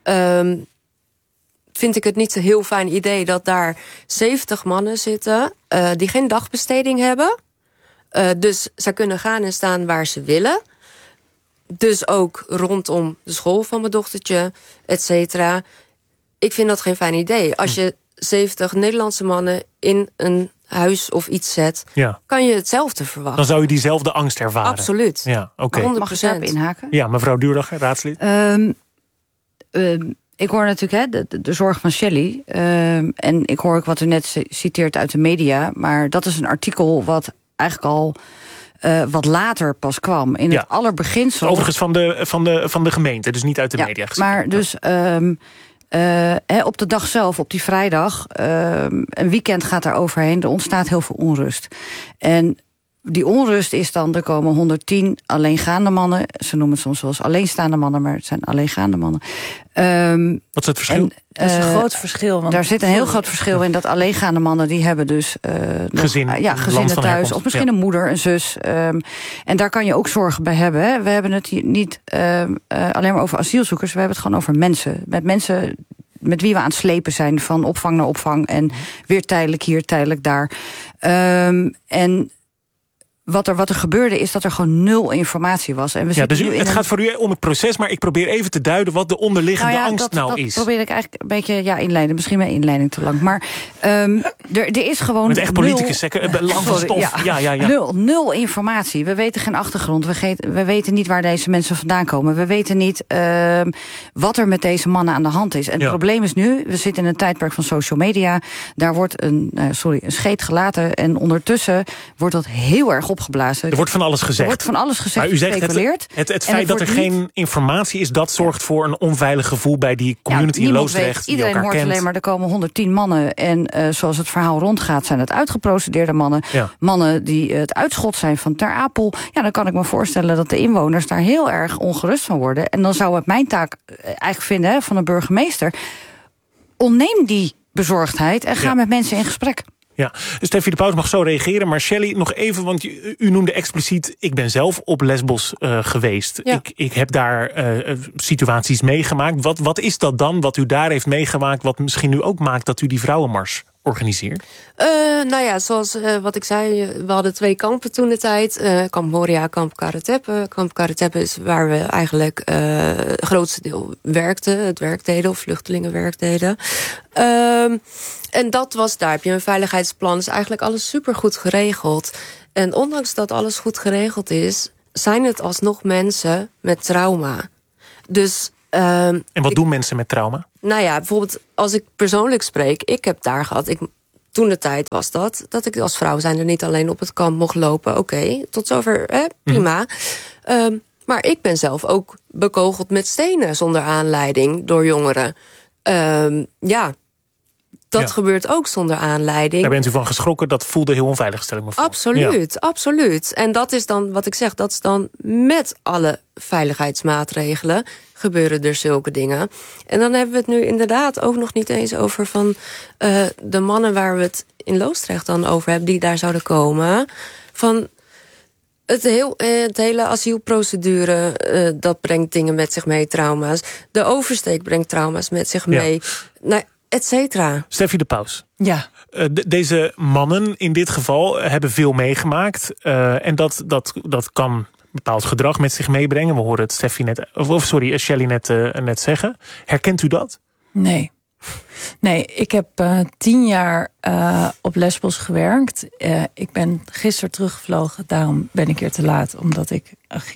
vind ik het niet een heel fijn idee dat daar 70 mannen zitten die geen dagbesteding hebben. Dus ze kunnen gaan en staan waar ze willen. Dus ook rondom de school van mijn dochtertje, et cetera. Ik vind dat geen fijn idee. Als je 70 Nederlandse mannen in een huis of iets zet, kan je hetzelfde verwachten.
Dan zou je diezelfde angst ervaren.
Absoluut.
Ja, okay.
100%. Mag ik daarop inhaken?
Ja, mevrouw Duurdag, raadslid.
Ik hoor natuurlijk de zorg van Shelley. En ik hoor ook wat u net citeert uit de media. Maar dat is een artikel wat eigenlijk al wat later pas kwam. In het allerbeginsel.
Overigens van de gemeente, dus niet uit de media gezien.
Maar dus op de dag zelf, op die vrijdag, een weekend gaat daar overheen. Er ontstaat heel veel onrust. En die onrust is dan, er komen 110 alleengaande mannen. Ze noemen het soms wel eens alleenstaande mannen, maar het zijn alleengaande mannen.
Wat is het verschil?
Dat is een groot verschil. Want
daar zit een heel groot verschil in dat alleengaande mannen, die hebben dus gezinnen thuis. Of misschien een moeder, een zus. En daar kan je ook zorgen bij hebben. Hè. We hebben het hier niet alleen maar over asielzoekers. We hebben het gewoon over mensen. Met mensen met wie we aan het slepen zijn, van opvang naar opvang. En weer tijdelijk hier, tijdelijk daar. En Wat er gebeurde is dat er gewoon 0 informatie was. En
dus het gaat voor u om het proces, maar ik probeer even te duiden wat de onderliggende angst is.
Dat probeer ik eigenlijk een beetje inleiden. Misschien mijn inleiding te lang. Maar er is gewoon...
Met echt politicus, lang van stof. Ja.
0 informatie. We weten geen achtergrond. We weten niet waar deze mensen vandaan komen. We weten niet wat er met deze mannen aan de hand is. En het probleem is nu, we zitten in een tijdperk van social media. Daar wordt een scheet gelaten. En ondertussen wordt dat heel erg opgeblazen.
Er wordt van alles gezegd.
Er wordt van alles gezegd,
maar u zegt het feit dat er geen informatie is, dat zorgt voor een onveilig gevoel bij die community in Loosdrecht.
Iedereen hoort alleen maar, er komen 110 mannen. En zoals het verhaal rondgaat, zijn het uitgeprocedeerde mannen. Ja. Mannen die het uitschot zijn van Ter Apel. Ja, dan kan ik me voorstellen dat de inwoners daar heel erg ongerust van worden. En dan zou het mijn taak eigenlijk vinden van een burgemeester. Ontneem die bezorgdheid en ga met mensen in gesprek.
Ja, Steffi de Paus mag zo reageren. Maar Shelley, nog even, want u noemde expliciet... ik ben zelf op Lesbos geweest. Ja. Ik heb daar situaties meegemaakt. Wat is dat dan, wat u daar heeft meegemaakt... wat misschien nu ook maakt dat u die vrouwenmars organiseert?
Zoals wat ik zei, we hadden 2 kampen toen de tijd. Kamp Moria, Kamp Karatepe. Kamp Karatepe is waar we eigenlijk het grootste deel werkten. Het werk of vluchtelingenwerk deden. En daar heb je een veiligheidsplan. Is eigenlijk alles supergoed geregeld. En ondanks dat alles goed geregeld is, zijn het alsnog mensen met trauma. Dus...
en wat doen mensen met trauma?
Bijvoorbeeld als ik persoonlijk spreek, ik heb daar gehad... Toen de tijd was dat ik als vrouw zijnde niet alleen op het kamp mocht lopen. Oké, tot zover, prima. Maar ik ben zelf ook bekogeld met stenen zonder aanleiding door jongeren. Dat gebeurt ook zonder aanleiding.
Daar bent u van geschrokken, dat voelde heel onveilig, stel ik me voor.
Absoluut. En dat is dan, wat ik zeg, dat is dan met alle veiligheidsmaatregelen gebeuren er zulke dingen. En dan hebben we het nu inderdaad ook nog niet eens over van de mannen waar we het in Loosdrecht dan over hebben, die daar zouden komen. Van het hele asielprocedure, dat brengt dingen met zich mee, trauma's. De oversteek brengt trauma's met zich mee. Et cetera.
Steffi de Paus.
Ja.
Deze mannen in dit geval hebben veel meegemaakt. En dat kan bepaald gedrag met zich meebrengen. We horen het Shelley net zeggen. Herkent u dat?
Nee, ik heb 10 jaar op Lesbos gewerkt. Ik ben gisteren teruggevlogen. Daarom ben ik hier te laat. Omdat ik